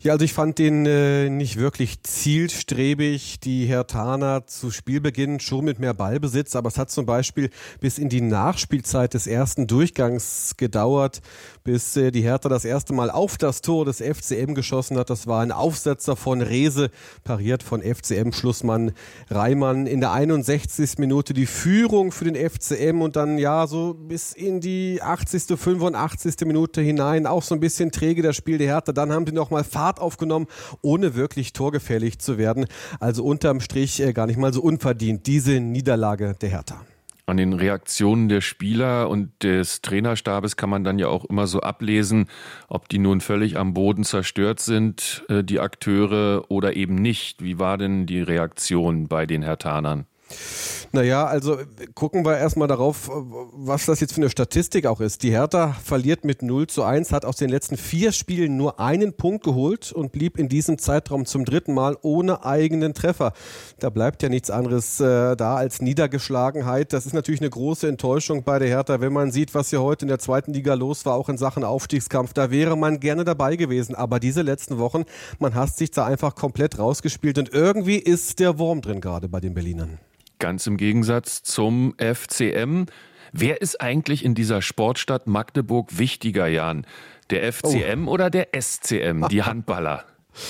Ja, also ich fand den nicht wirklich zielstrebig. Die Herthaner zu Spielbeginn schon mit mehr Ballbesitz, aber es hat zum Beispiel bis in die Nachspielzeit des ersten Durchgangs gedauert, bis die Hertha das erste Mal auf das Tor des FCM geschossen hat. Das war ein Aufsetzer von Rehse, pariert von FCM-Schlussmann Reimann. In der 61. Minute die Führung für den FCM und dann ja so bis in die 80., 85. Minute hinein auch so ein bisschen träge das Spiel der Hertha. Dann haben sie noch mal Fahrt aufgenommen, ohne wirklich torgefährlich zu werden. Also unterm Strich gar nicht mal so unverdient, diese Niederlage der Hertha. An den Reaktionen der Spieler und des Trainerstabes kann man dann ja auch immer so ablesen, ob die nun völlig am Boden zerstört sind, die Akteure, oder eben nicht. Wie war denn die Reaktion bei den Herthanern? Naja, also gucken wir erstmal darauf, was das jetzt für eine Statistik auch ist. Die Hertha verliert mit 0:1, hat aus den letzten 4 Spielen nur einen Punkt geholt und blieb in diesem Zeitraum zum 3. Mal ohne eigenen Treffer. Da bleibt ja nichts anderes da als Niedergeschlagenheit. Das ist natürlich eine große Enttäuschung bei der Hertha, wenn man sieht, was hier heute in der 2. Liga los war, auch in Sachen Aufstiegskampf. Da wäre man gerne dabei gewesen. Aber diese letzten Wochen, man hat sich da einfach komplett rausgespielt und irgendwie ist der Wurm drin gerade bei den Berlinern. Ganz im Gegensatz zum FCM. Wer ist eigentlich in dieser Sportstadt Magdeburg wichtiger, Jan? Der FCM oder der SCM, die Handballer?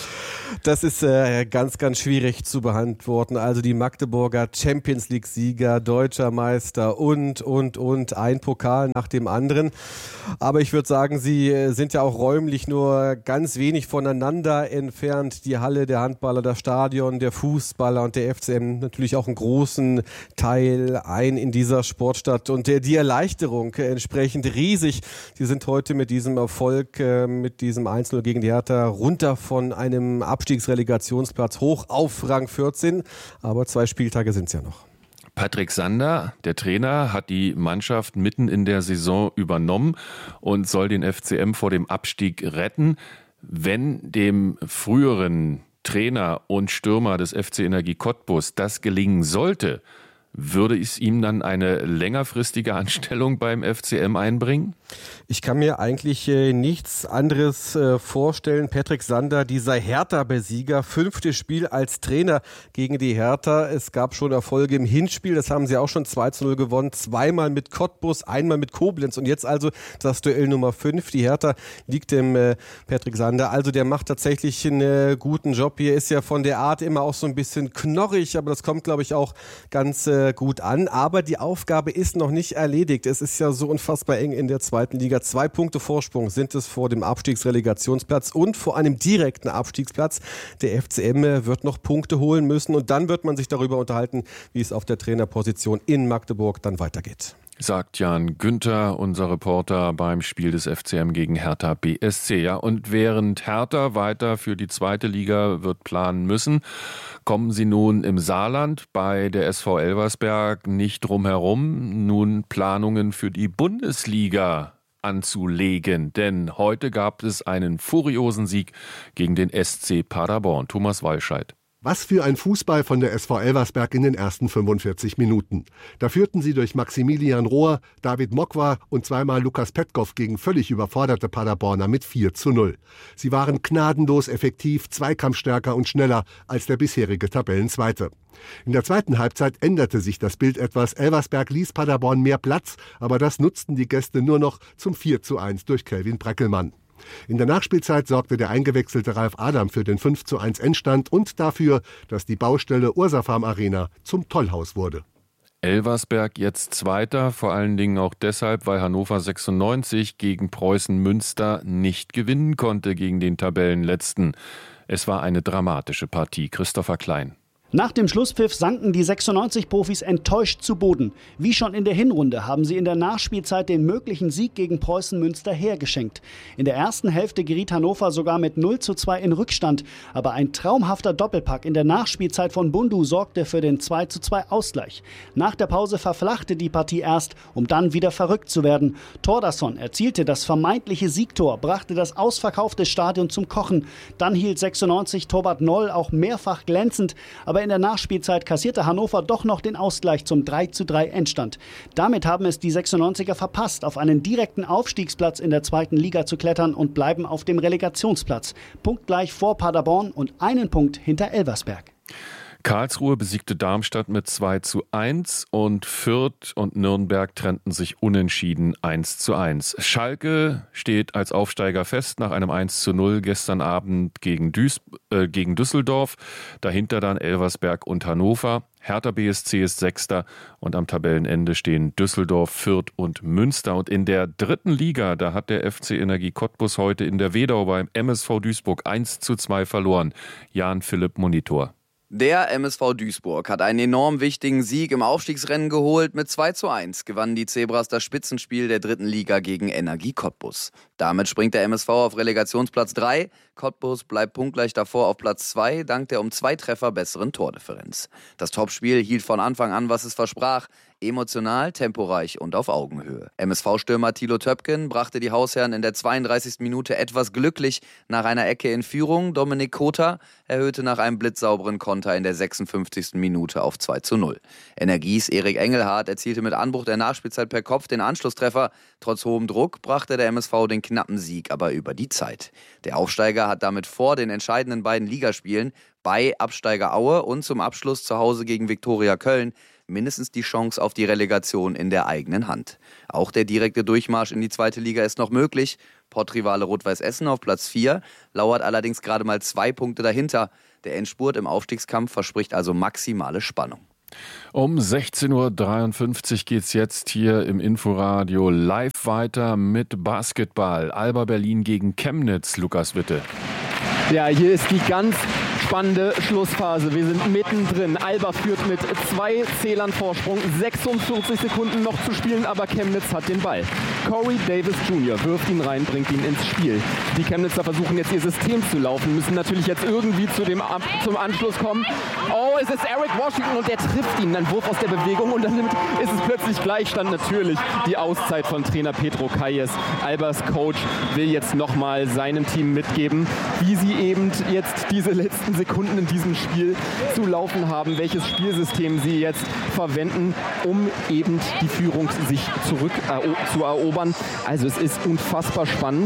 Das ist ganz, ganz schwierig zu beantworten. Also die Magdeburger Champions-League-Sieger, deutscher Meister und ein Pokal nach dem anderen. Aber ich würde sagen, sie sind ja auch räumlich nur ganz wenig voneinander entfernt. Die Halle der Handballer, das Stadion der Fußballer und der FCM natürlich auch einen großen Teil ein in dieser Sportstadt. Und die Erleichterung entsprechend riesig. Sie sind heute mit diesem Erfolg, mit diesem 1:0 gegen die Hertha runter von einem Abstiegsrelegationsplatz hoch auf Rang 14, aber 2 Spieltage sind es ja noch. Patrick Sander, der Trainer, hat die Mannschaft mitten in der Saison übernommen und soll den FCM vor dem Abstieg retten. Wenn dem früheren Trainer und Stürmer des FC Energie Cottbus das gelingen sollte, würde es ihm dann eine längerfristige Anstellung beim FCM einbringen? Ich kann mir eigentlich nichts anderes vorstellen. Patrick Sander, dieser Hertha-Besieger, 5. Spiel als Trainer gegen die Hertha. Es gab schon Erfolge im Hinspiel, das haben sie auch schon 2:0 gewonnen. 2-mal mit Cottbus, 1-mal mit Koblenz und jetzt also das Duell Nummer 5. Die Hertha liegt dem Patrick Sander. Also der macht tatsächlich einen guten Job. Hier ist ja von der Art immer auch so ein bisschen knorrig, aber das kommt, glaube ich, auch ganz gut an. Aber die Aufgabe ist noch nicht erledigt. Es ist ja so unfassbar eng in der 2. Liga. 2 Punkte Vorsprung sind es vor dem Abstiegsrelegationsplatz und vor einem direkten Abstiegsplatz. Der FCM wird noch Punkte holen müssen und dann wird man sich darüber unterhalten, wie es auf der Trainerposition in Magdeburg dann weitergeht. Sagt Jan Günther, unser Reporter beim Spiel des FCM gegen Hertha BSC. Ja, und während Hertha weiter für die 2. Liga wird planen müssen, kommen sie nun im Saarland bei der SV Elversberg nicht drum herum, nun Planungen für die Bundesliga anzulegen. Denn heute gab es einen furiosen Sieg gegen den SC Paderborn. Thomas Walscheid. Was für ein Fußball von der SV Elversberg in den ersten 45 Minuten. Da führten sie durch Maximilian Rohr, David Mokwa und 2-mal Lukas Petkov gegen völlig überforderte Paderborner mit 4:0. Sie waren gnadenlos effektiv, zweikampfstärker und schneller als der bisherige Tabellenzweite. In der 2. Halbzeit änderte sich das Bild etwas. Elversberg ließ Paderborn mehr Platz, aber das nutzten die Gäste nur noch zum 4:1 durch Kelvin Breckelmann. In der Nachspielzeit sorgte der eingewechselte Ralf Adam für den 5:1 Endstand und dafür, dass die Baustelle Ursafarm Arena zum Tollhaus wurde. Elversberg jetzt Zweiter, vor allen Dingen auch deshalb, weil Hannover 96 gegen Preußen Münster nicht gewinnen konnte gegen den Tabellenletzten. Es war eine dramatische Partie. Christopher Klein. Nach dem Schlusspfiff sanken die 96-Profis enttäuscht zu Boden. Wie schon in der Hinrunde haben sie in der Nachspielzeit den möglichen Sieg gegen Preußen Münster hergeschenkt. In der ersten Hälfte geriet Hannover sogar mit 0:2 in Rückstand. Aber ein traumhafter Doppelpack in der Nachspielzeit von Bundu sorgte für den 2:2 Ausgleich. Nach der Pause verflachte die Partie erst, um dann wieder verrückt zu werden. Thordarson erzielte das vermeintliche Siegtor, brachte das ausverkaufte Stadion zum Kochen. Dann hielt 96 Torwart Noll auch mehrfach glänzend, aber Aber in der Nachspielzeit kassierte Hannover doch noch den Ausgleich zum 3:3 Endstand. Damit haben es die 96er verpasst, auf einen direkten Aufstiegsplatz in der 2. Liga zu klettern und bleiben auf dem Relegationsplatz. Punktgleich vor Paderborn und einen Punkt hinter Elversberg. Karlsruhe besiegte Darmstadt mit 2:1 und Fürth und Nürnberg trennten sich unentschieden 1:1. Schalke steht als Aufsteiger fest nach einem 1:0 gestern Abend gegen Düsseldorf. Dahinter dann Elversberg und Hannover. Hertha BSC ist Sechster und am Tabellenende stehen Düsseldorf, Fürth und Münster. Und in der 3. Liga, da hat der FC Energie Cottbus heute in der Wedau beim MSV Duisburg 1:2 verloren. Jan-Philipp Monitor. Der MSV Duisburg hat einen enorm wichtigen Sieg im Aufstiegsrennen geholt. Mit 2:1 gewannen die Zebras das Spitzenspiel der 3. Liga gegen Energie Cottbus. Damit springt der MSV auf Relegationsplatz 3. Cottbus bleibt punktgleich davor auf Platz 2, dank der um 2 Treffer besseren Tordifferenz. Das Topspiel hielt von Anfang an, was es versprach. Emotional, temporeich und auf Augenhöhe. MSV-Stürmer Thilo Töpken brachte die Hausherren in der 32. Minute etwas glücklich nach einer Ecke in Führung. Dominik Kota erhöhte nach einem blitzsauberen Konter in der 56. Minute auf 2:0. Energies Erik Engelhardt erzielte mit Anbruch der Nachspielzeit per Kopf den Anschlusstreffer. Trotz hohem Druck brachte der MSV den knappen Sieg aber über die Zeit. Der Aufsteiger hat damit vor den entscheidenden beiden Ligaspielen bei Absteiger Aue und zum Abschluss zu Hause gegen Viktoria Köln mindestens die Chance auf die Relegation in der eigenen Hand. Auch der direkte Durchmarsch in die 2. Liga ist noch möglich. Portrivale Rot-Weiß Essen auf Platz 4 lauert allerdings gerade mal 2 Punkte dahinter. Der Endspurt im Aufstiegskampf verspricht also maximale Spannung. Um 16:53 Uhr geht's jetzt hier im Inforadio live weiter mit Basketball. Alba Berlin gegen Chemnitz. Lukas Witte. Ja, hier ist die ganz spannende Schlussphase. Wir sind mittendrin. Alba führt mit 2 Zählern Vorsprung. 46 Sekunden noch zu spielen, aber Chemnitz hat den Ball. Corey Davis Jr. wirft ihn rein, bringt ihn ins Spiel. Die Chemnitzer versuchen jetzt ihr System zu laufen, müssen natürlich jetzt irgendwie zum Anschluss kommen. Oh, es ist Eric Washington und der trifft ihn. Ein Wurf aus der Bewegung und dann ist es plötzlich Gleichstand. Natürlich die Auszeit von Trainer Petro Kayes. Albas Coach will jetzt nochmal seinem Team mitgeben, wie sie eben jetzt diese letzten Sekunden in diesem Spiel zu laufen haben, welches Spielsystem sie jetzt verwenden, um eben die Führung sich zurück zu erobern. Also es ist unfassbar spannend.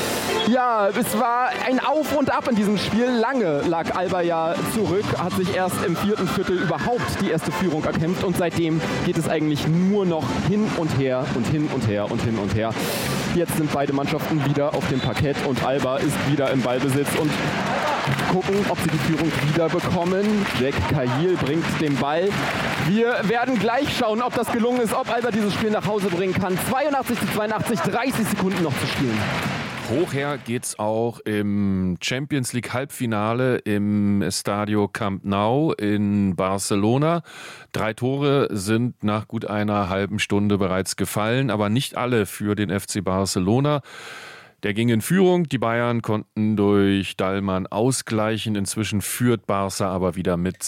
Ja, es war ein Auf und Ab in diesem Spiel. Lange lag Alba ja zurück, hat sich erst im 4. Viertel überhaupt die erste Führung erkämpft und seitdem geht es eigentlich nur noch hin und her und hin und her und hin und her. Jetzt sind beide Mannschaften wieder auf dem Parkett und Alba ist wieder im Ballbesitz und gucken, ob sie die Führung wieder bekommen. Jack Kahil bringt den Ball. Wir werden gleich schauen, ob das gelungen ist, ob Alba dieses Spiel nach Hause bringen kann. 82:82, 30 Sekunden noch zu spielen. Hochher geht's auch im Champions League Halbfinale im Estadio Camp Nou in Barcelona. 3 Tore sind nach gut einer halben Stunde bereits gefallen, aber nicht alle für den FC Barcelona. Der ging in Führung, die Bayern konnten durch Dallmann ausgleichen. Inzwischen führt Barca aber wieder mit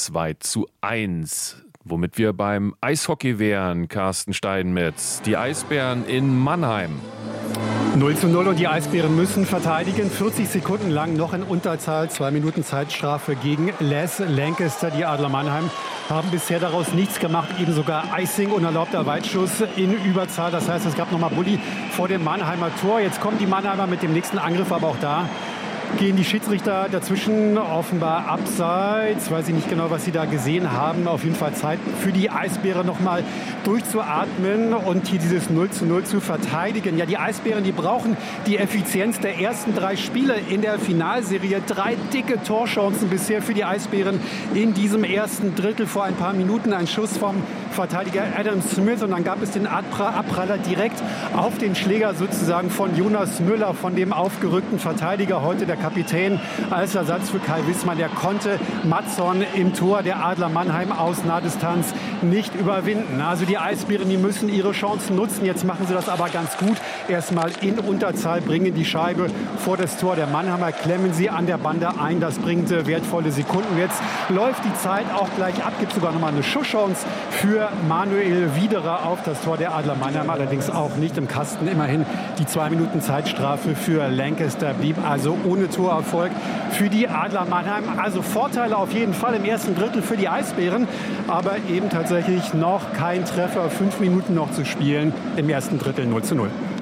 2:1. Womit wir beim Eishockey wären, Carsten Steinmetz. Die Eisbären in Mannheim. 0:0 und die Eisbären müssen verteidigen. 40 Sekunden lang noch in Unterzahl. 2 Minuten Zeitstrafe gegen Les Lancaster. Die Adler Mannheim haben bisher daraus nichts gemacht. Eben sogar Icing, unerlaubter Weitschuss in Überzahl. Das heißt, es gab nochmal Bulli vor dem Mannheimer Tor. Jetzt kommen die Mannheimer mit dem nächsten Angriff, aber auch da gehen die Schiedsrichter dazwischen, offenbar abseits. Weiß ich nicht genau, was sie da gesehen haben. Auf jeden Fall Zeit für die Eisbären noch mal durchzuatmen und hier dieses 0:0 zu verteidigen. Ja, die Eisbären, die brauchen die Effizienz der ersten 3 Spiele in der Finalserie. 3 dicke Torchancen bisher für die Eisbären in diesem ersten Drittel. Vor ein paar Minuten ein Schuss vom Verteidiger Adam Smith und dann gab es den Abpraller direkt auf den Schläger sozusagen von Jonas Müller, von dem aufgerückten Verteidiger, heute der Kapitän als Ersatz für Kai Wissmann. Der konnte Mattsson im Tor der Adler Mannheim aus Nahdistanz nicht überwinden. Also die Eisbären, die müssen ihre Chancen nutzen. Jetzt machen sie das aber ganz gut. Erstmal in Unterzahl, bringen die Scheibe vor das Tor der Mannheimer, klemmen sie an der Bande ein. Das bringt wertvolle Sekunden. Jetzt läuft die Zeit auch gleich ab. Gibt sogar noch mal eine Schusschance für hier Manuel Wiederer auf das Tor der Adler Mannheim, allerdings auch nicht im Kasten. Immerhin die 2 Minuten Zeitstrafe für Lancaster blieb also ohne Torerfolg für die Adler Mannheim. Also Vorteile auf jeden Fall im ersten Drittel für die Eisbären, aber eben tatsächlich noch kein Treffer. 5 Minuten noch zu spielen, im ersten Drittel 0:0.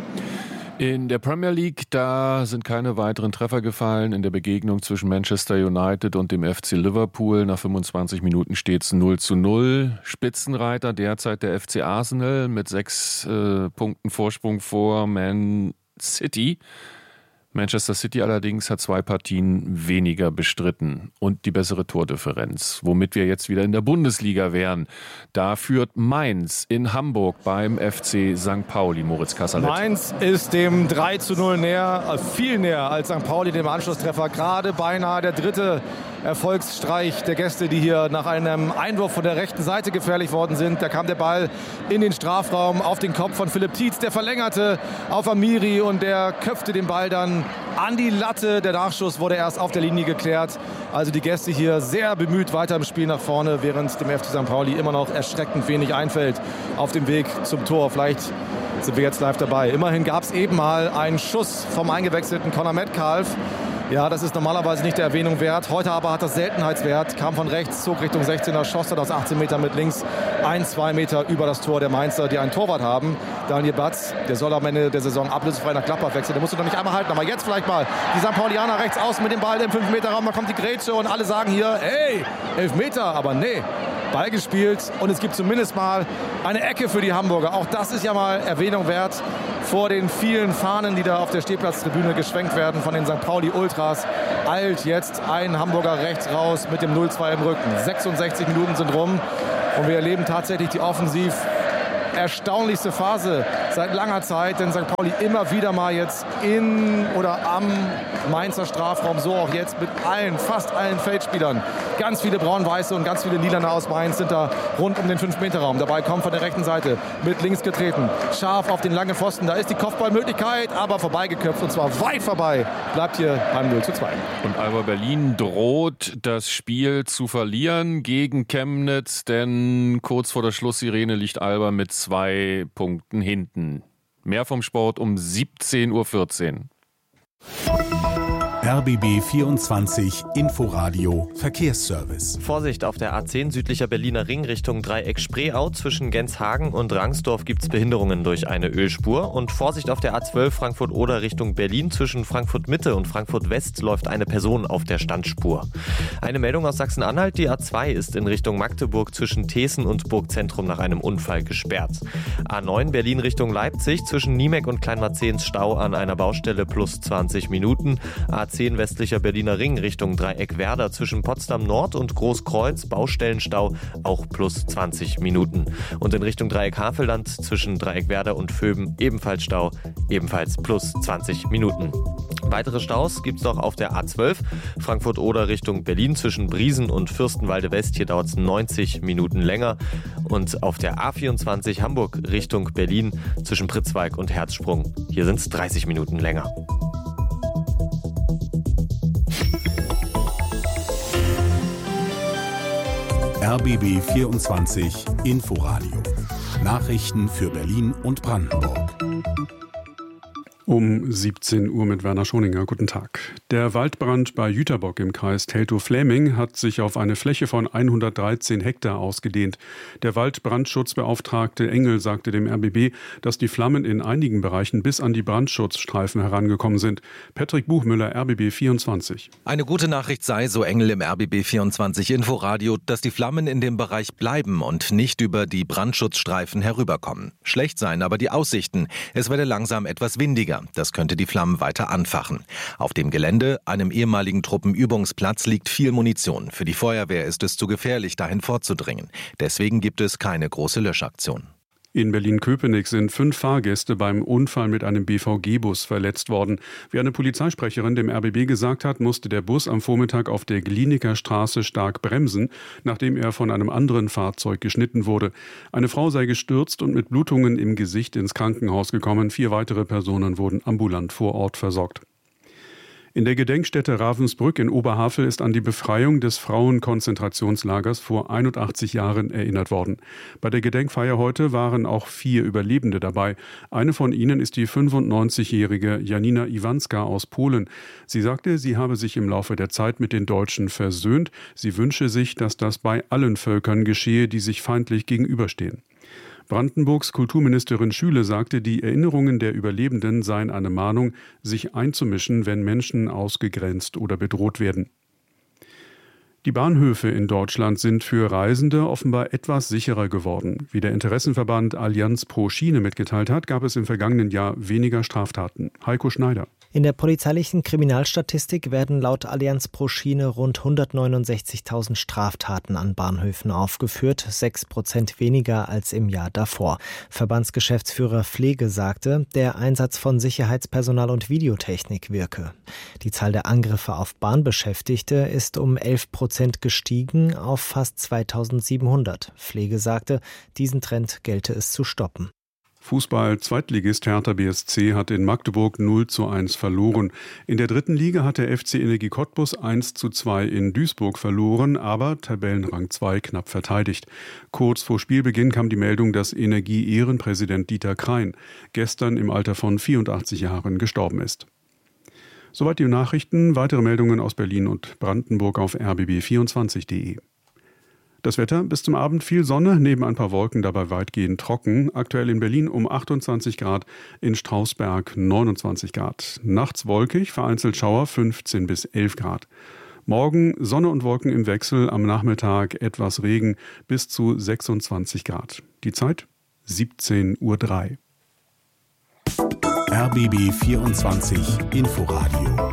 In der Premier League, da sind keine weiteren Treffer gefallen. In der Begegnung zwischen Manchester United und dem FC Liverpool nach 25 Minuten steht es 0:0. Spitzenreiter derzeit der FC Arsenal mit 6 Punkten Vorsprung vor Man City. Manchester City allerdings hat 2 Partien weniger bestritten und die bessere Tordifferenz, womit wir jetzt wieder in der Bundesliga wären. Da führt Mainz in Hamburg beim FC St. Pauli, Moritz Kasserlet. Mainz ist dem 3:0 näher, viel näher als St. Pauli dem Anschlusstreffer. Gerade beinahe der dritte Erfolgsstreich der Gäste, die hier nach einem Einwurf von der rechten Seite gefährlich worden sind. Da kam der Ball in den Strafraum auf den Kopf von Philipp Tietz, der verlängerte auf Amiri und der köpfte den Ball dann an die Latte. Der Nachschuss wurde erst auf der Linie geklärt. Also die Gäste hier sehr bemüht weiter im Spiel nach vorne, während dem FC St. Pauli immer noch erschreckend wenig einfällt auf dem Weg zum Tor. Vielleicht sind wir jetzt live dabei. Immerhin gab es eben mal einen Schuss vom eingewechselten Conor Metcalf. Ja, das ist normalerweise nicht der Erwähnung wert. Heute aber hat das Seltenheitswert. Kam von rechts, zog Richtung 16er, schoss dann aus 18 Metern mit links 1-2 Meter über das Tor der Mainzer, die einen Torwart haben. Daniel Batz, der soll am Ende der Saison ablösefrei nach Gladbach wechseln. Der musst du doch nicht einmal halten. Aber jetzt vielleicht mal die St. Paulianer rechts außen mit dem Ball im 5-Meter-Raum. Da kommt die Grätsche und alle sagen hier, hey, 11 Meter. Aber nee, Ball gespielt und es gibt zumindest mal eine Ecke für die Hamburger. Auch das ist ja mal Erwähnung wert vor den vielen Fahnen, die da auf der Stehplatztribüne geschwenkt werden von den St. Pauli-Ultras. Eilt jetzt ein Hamburger rechts raus mit dem 0:2 im Rücken. 66 Minuten sind rum und wir erleben tatsächlich die offensiv erstaunlichste Phase seit langer Zeit, denn St. Pauli immer wieder mal jetzt in oder am Mainzer Strafraum, so auch jetzt mit fast allen Feldspielern. Ganz viele Braun-Weiße und ganz viele Lilane aus Mainz sind da rund um den 5-Meter-Raum. Dabei kommt von der rechten Seite mit links getreten, scharf auf den langen Pfosten. Da ist die Kopfballmöglichkeit, aber vorbeigeköpft und zwar weit vorbei. Bleibt hier beim 0:2. Und Alba Berlin droht das Spiel zu verlieren gegen Chemnitz, denn kurz vor der Schlusssirene liegt Alba mit 2 Punkten hinten. Mehr vom Sport um 17:14 Uhr. RBB 24 Inforadio Verkehrsservice. Vorsicht auf der A10 südlicher Berliner Ring Richtung Dreieck Spreeau. Zwischen Genshagen und Rangsdorf gibt es Behinderungen durch eine Ölspur. Und Vorsicht auf der A12 Frankfurt-Oder Richtung Berlin. Zwischen Frankfurt Mitte und Frankfurt West läuft eine Person auf der Standspur. Eine Meldung aus Sachsen-Anhalt. Die A2 ist in Richtung Magdeburg zwischen Thesen und Burgzentrum nach einem Unfall gesperrt. A9 Berlin Richtung Leipzig. Zwischen Niemek und Kleinmarzehns Stau an einer Baustelle plus 20 Minuten. A10 westlicher Berliner Ring Richtung Dreieck Werder zwischen Potsdam Nord und Großkreuz Baustellenstau auch plus 20 Minuten. Und in Richtung Dreieck Havelland zwischen Dreieck Werder und Vöben ebenfalls Stau, ebenfalls plus 20 Minuten. Weitere Staus gibt es noch auf der A12 Frankfurt-Oder Richtung Berlin zwischen Briesen und Fürstenwalde West. Hier dauert es 90 Minuten länger. Und auf der A24 Hamburg Richtung Berlin zwischen Pritzwalk und Herzsprung. Hier sind es 30 Minuten länger. RBB 24 Inforadio. Nachrichten für Berlin und Brandenburg. Um 17 Uhr mit Werner Schoninger. Guten Tag. Der Waldbrand bei Jüterbock im Kreis Teltow-Fläming hat sich auf eine Fläche von 113 Hektar ausgedehnt. Der Waldbrandschutzbeauftragte Engel sagte dem RBB, dass die Flammen in einigen Bereichen bis an die Brandschutzstreifen herangekommen sind. Patrick Buchmüller, RBB 24. Eine gute Nachricht sei, so Engel im RBB 24 Inforadio, dass die Flammen in dem Bereich bleiben und nicht über die Brandschutzstreifen herüberkommen. Schlecht seien aber die Aussichten. Es werde langsam etwas windiger. Das könnte die Flammen weiter anfachen. Auf dem Gelände, einem ehemaligen Truppenübungsplatz, liegt viel Munition. Für die Feuerwehr ist es zu gefährlich, dahin vorzudringen. Deswegen gibt es keine große Löschaktion. In Berlin-Köpenick sind 5 Fahrgäste beim Unfall mit einem BVG-Bus verletzt worden. Wie eine Polizeisprecherin dem RBB gesagt hat, musste der Bus am Vormittag auf der Gliniker Straße stark bremsen, nachdem er von einem anderen Fahrzeug geschnitten wurde. Eine Frau sei gestürzt und mit Blutungen im Gesicht ins Krankenhaus gekommen. 4 weitere Personen wurden ambulant vor Ort versorgt. In der Gedenkstätte Ravensbrück in Oberhavel ist an die Befreiung des Frauenkonzentrationslagers vor 81 Jahren erinnert worden. Bei der Gedenkfeier heute waren auch 4 Überlebende dabei. Eine von ihnen ist die 95-jährige Janina Iwanska aus Polen. Sie sagte, sie habe sich im Laufe der Zeit mit den Deutschen versöhnt. Sie wünsche sich, dass das bei allen Völkern geschehe, die sich feindlich gegenüberstehen. Brandenburgs Kulturministerin Schüle sagte, die Erinnerungen der Überlebenden seien eine Mahnung, sich einzumischen, wenn Menschen ausgegrenzt oder bedroht werden. Die Bahnhöfe in Deutschland sind für Reisende offenbar etwas sicherer geworden. Wie der Interessenverband Allianz pro Schiene mitgeteilt hat, gab es im vergangenen Jahr weniger Straftaten. Heiko Schneider. In der polizeilichen Kriminalstatistik werden laut Allianz pro Schiene rund 169.000 Straftaten an Bahnhöfen aufgeführt, 6% weniger als im Jahr davor. Verbandsgeschäftsführer Pflege sagte, der Einsatz von Sicherheitspersonal und Videotechnik wirke. Die Zahl der Angriffe auf Bahnbeschäftigte ist um 11% gestiegen auf fast 2.700. Pflege sagte, diesen Trend gelte es zu stoppen. Fußball-Zweitligist Hertha BSC hat in Magdeburg 0:1 verloren. In der 3. Liga hat der FC Energie Cottbus 1:2 in Duisburg verloren, aber Tabellenrang 2 knapp verteidigt. Kurz vor Spielbeginn kam die Meldung, dass Energie-Ehrenpräsident Dieter Krein gestern im Alter von 84 Jahren gestorben ist. Soweit die Nachrichten. Weitere Meldungen aus Berlin und Brandenburg auf rbb24.de. Das Wetter: bis zum Abend viel Sonne, neben ein paar Wolken, dabei weitgehend trocken. Aktuell in Berlin um 28 Grad, in Strausberg 29 Grad. Nachts wolkig, vereinzelt Schauer 15 bis 11 Grad. Morgen Sonne und Wolken im Wechsel, am Nachmittag etwas Regen bis zu 26 Grad. Die Zeit 17:03 Uhr. RBB 24 Inforadio.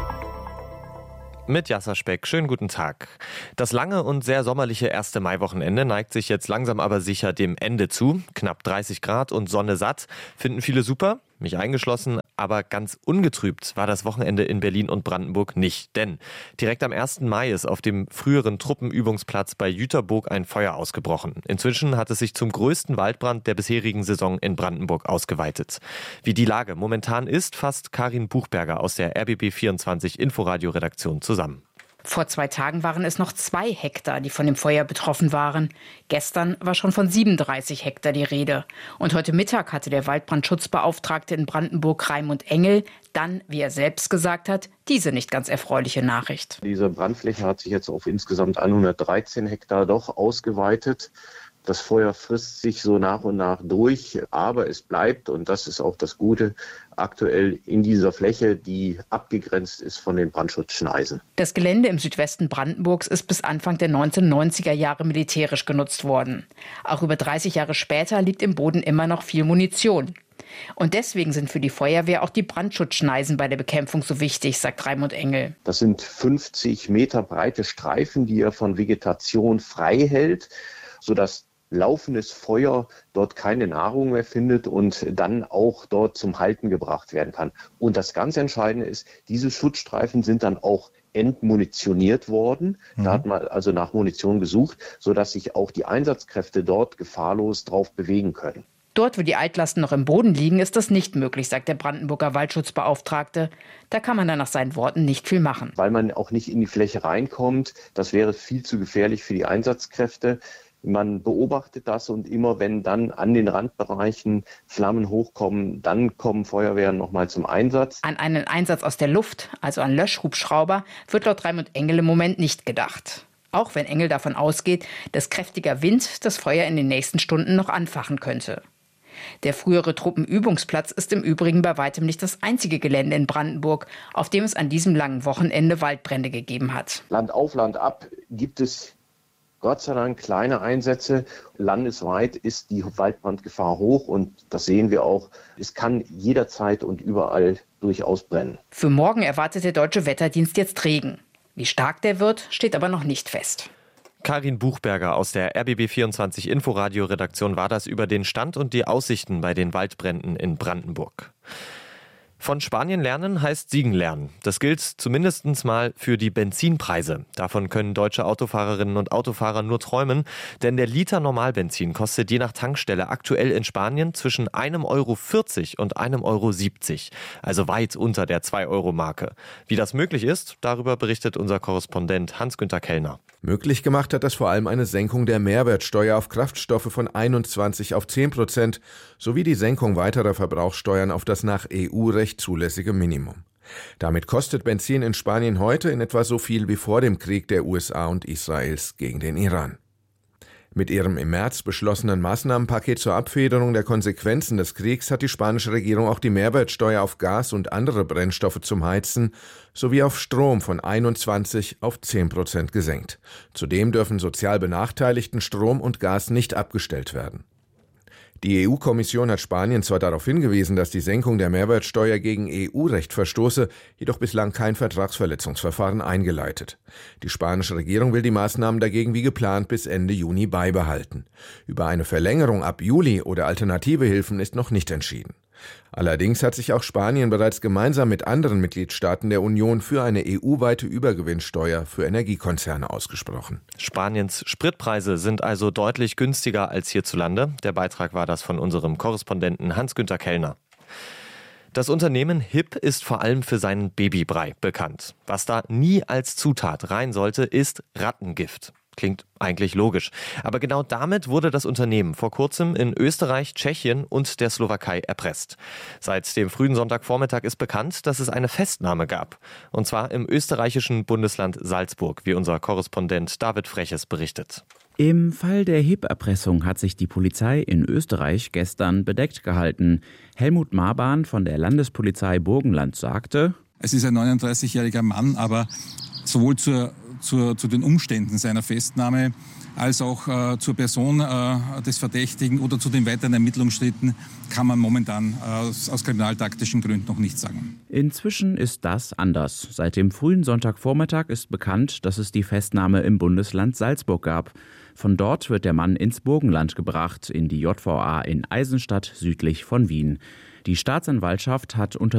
Mit Jasser Speck, schönen guten Tag. Das lange und sehr sommerliche 1. Mai-Wochenende neigt sich jetzt langsam aber sicher dem Ende zu. Knapp 30 Grad und Sonne satt, finden viele super, mich eingeschlossen, aber ganz ungetrübt war das Wochenende in Berlin und Brandenburg nicht. Denn direkt am 1. Mai ist auf dem früheren Truppenübungsplatz bei Jüterboog ein Feuer ausgebrochen. Inzwischen hat es sich zum größten Waldbrand der bisherigen Saison in Brandenburg ausgeweitet. Wie die Lage momentan ist, fasst Karin Buchberger aus der RBB24 Inforadio-Redaktion zusammen. Vor 2 Tagen waren es noch 2 Hektar, die von dem Feuer betroffen waren. Gestern war schon von 37 Hektar die Rede. Und heute Mittag hatte der Waldbrandschutzbeauftragte in Brandenburg, Raimund Engel, dann, wie er selbst gesagt hat, diese nicht ganz erfreuliche Nachricht. Diese Brandfläche hat sich jetzt auf insgesamt 113 Hektar doch ausgeweitet. Das Feuer frisst sich so nach und nach durch, aber es bleibt, und das ist auch das Gute, aktuell in dieser Fläche, die abgegrenzt ist von den Brandschutzschneisen. Das Gelände im Südwesten Brandenburgs ist bis Anfang der 1990er Jahre militärisch genutzt worden. Auch über 30 Jahre später liegt im Boden immer noch viel Munition. Und deswegen sind für die Feuerwehr auch die Brandschutzschneisen bei der Bekämpfung so wichtig, sagt Raimund Engel. Das sind 50 Meter breite Streifen, die er von Vegetation frei hält, sodass laufendes Feuer dort keine Nahrung mehr findet und dann auch dort zum Halten gebracht werden kann. Und das ganz Entscheidende ist, diese Schutzstreifen sind dann auch entmunitioniert worden. Da hat man also nach Munition gesucht, sodass sich auch die Einsatzkräfte dort gefahrlos drauf bewegen können. Dort, wo die Altlasten noch im Boden liegen, ist das nicht möglich, sagt der Brandenburger Waldschutzbeauftragte. Da kann man dann nach seinen Worten nicht viel machen. Weil man auch nicht in die Fläche reinkommt, das wäre viel zu gefährlich für die Einsatzkräfte. Man beobachtet das und immer wenn dann an den Randbereichen Flammen hochkommen, dann kommen Feuerwehren nochmal zum Einsatz. An einen Einsatz aus der Luft, also an Löschhubschrauber, wird laut Raimund Engel im Moment nicht gedacht. Auch wenn Engel davon ausgeht, dass kräftiger Wind das Feuer in den nächsten Stunden noch anfachen könnte. Der frühere Truppenübungsplatz ist im Übrigen bei weitem nicht das einzige Gelände in Brandenburg, auf dem es an diesem langen Wochenende Waldbrände gegeben hat. Land auf, Land ab gibt es Gott sei Dank kleine Einsätze. Landesweit ist die Waldbrandgefahr hoch und das sehen wir auch. Es kann jederzeit und überall durchaus brennen. Für morgen erwartet der Deutsche Wetterdienst jetzt Regen. Wie stark der wird, steht aber noch nicht fest. Karin Buchberger aus der RBB24 Inforadio-Redaktion war das über den Stand und die Aussichten bei den Waldbränden in Brandenburg. Von Spanien lernen heißt Siegen lernen. Das gilt zumindest mal für die Benzinpreise. Davon können deutsche Autofahrerinnen und Autofahrer nur träumen, denn der Liter Normalbenzin kostet je nach Tankstelle aktuell in Spanien zwischen 1,40 Euro und 1,70 Euro. Also weit unter der 2-Euro-Marke. Wie das möglich ist, darüber berichtet unser Korrespondent Hans-Günter Kellner. Möglich gemacht hat das vor allem eine Senkung der Mehrwertsteuer auf Kraftstoffe von 21 auf 10% sowie die Senkung weiterer Verbrauchssteuern auf das nach EU-Recht zulässige Minimum. Damit kostet Benzin in Spanien heute in etwa so viel wie vor dem Krieg der USA und Israels gegen den Iran. Mit ihrem im März beschlossenen Maßnahmenpaket zur Abfederung der Konsequenzen des Kriegs hat die spanische Regierung auch die Mehrwertsteuer auf Gas und andere Brennstoffe zum Heizen sowie auf Strom von 21 auf 10% gesenkt. Zudem dürfen sozial benachteiligten Strom und Gas nicht abgestellt werden. Die EU-Kommission hat Spanien zwar darauf hingewiesen, dass die Senkung der Mehrwertsteuer gegen EU-Recht verstoße, jedoch bislang kein Vertragsverletzungsverfahren eingeleitet. Die spanische Regierung will die Maßnahmen dagegen wie geplant bis Ende Juni beibehalten. Über eine Verlängerung ab Juli oder alternative Hilfen ist noch nicht entschieden. Allerdings hat sich auch Spanien bereits gemeinsam mit anderen Mitgliedstaaten der Union für eine EU-weite Übergewinnsteuer für Energiekonzerne ausgesprochen. Spaniens Spritpreise sind also deutlich günstiger als hierzulande. Der Beitrag war das von unserem Korrespondenten Hans-Günter Kellner. Das Unternehmen HIP ist vor allem für seinen Babybrei bekannt. Was da nie als Zutat rein sollte, ist Rattengift. Klingt eigentlich logisch. Aber genau damit wurde das Unternehmen vor kurzem in Österreich, Tschechien und der Slowakei erpresst. Seit dem frühen Sonntagvormittag ist bekannt, dass es eine Festnahme gab. Und zwar im österreichischen Bundesland Salzburg, wie unser Korrespondent David Freches berichtet. Im Fall der HIP-Erpressung hat sich die Polizei in Österreich gestern bedeckt gehalten. Helmut Marbahn von der Landespolizei Burgenland sagte: Es ist ein 39-jähriger Mann, aber sowohl zu den Umständen seiner Festnahme als auch zur Person des Verdächtigen oder zu den weiteren Ermittlungsschritten kann man momentan aus kriminaltaktischen Gründen noch nichts sagen. Inzwischen ist das anders. Seit dem frühen Sonntagvormittag ist bekannt, dass es die Festnahme im Bundesland Salzburg gab. Von dort wird der Mann ins Burgenland gebracht, in die JVA in Eisenstadt südlich von Wien. Die Staatsanwaltschaft hat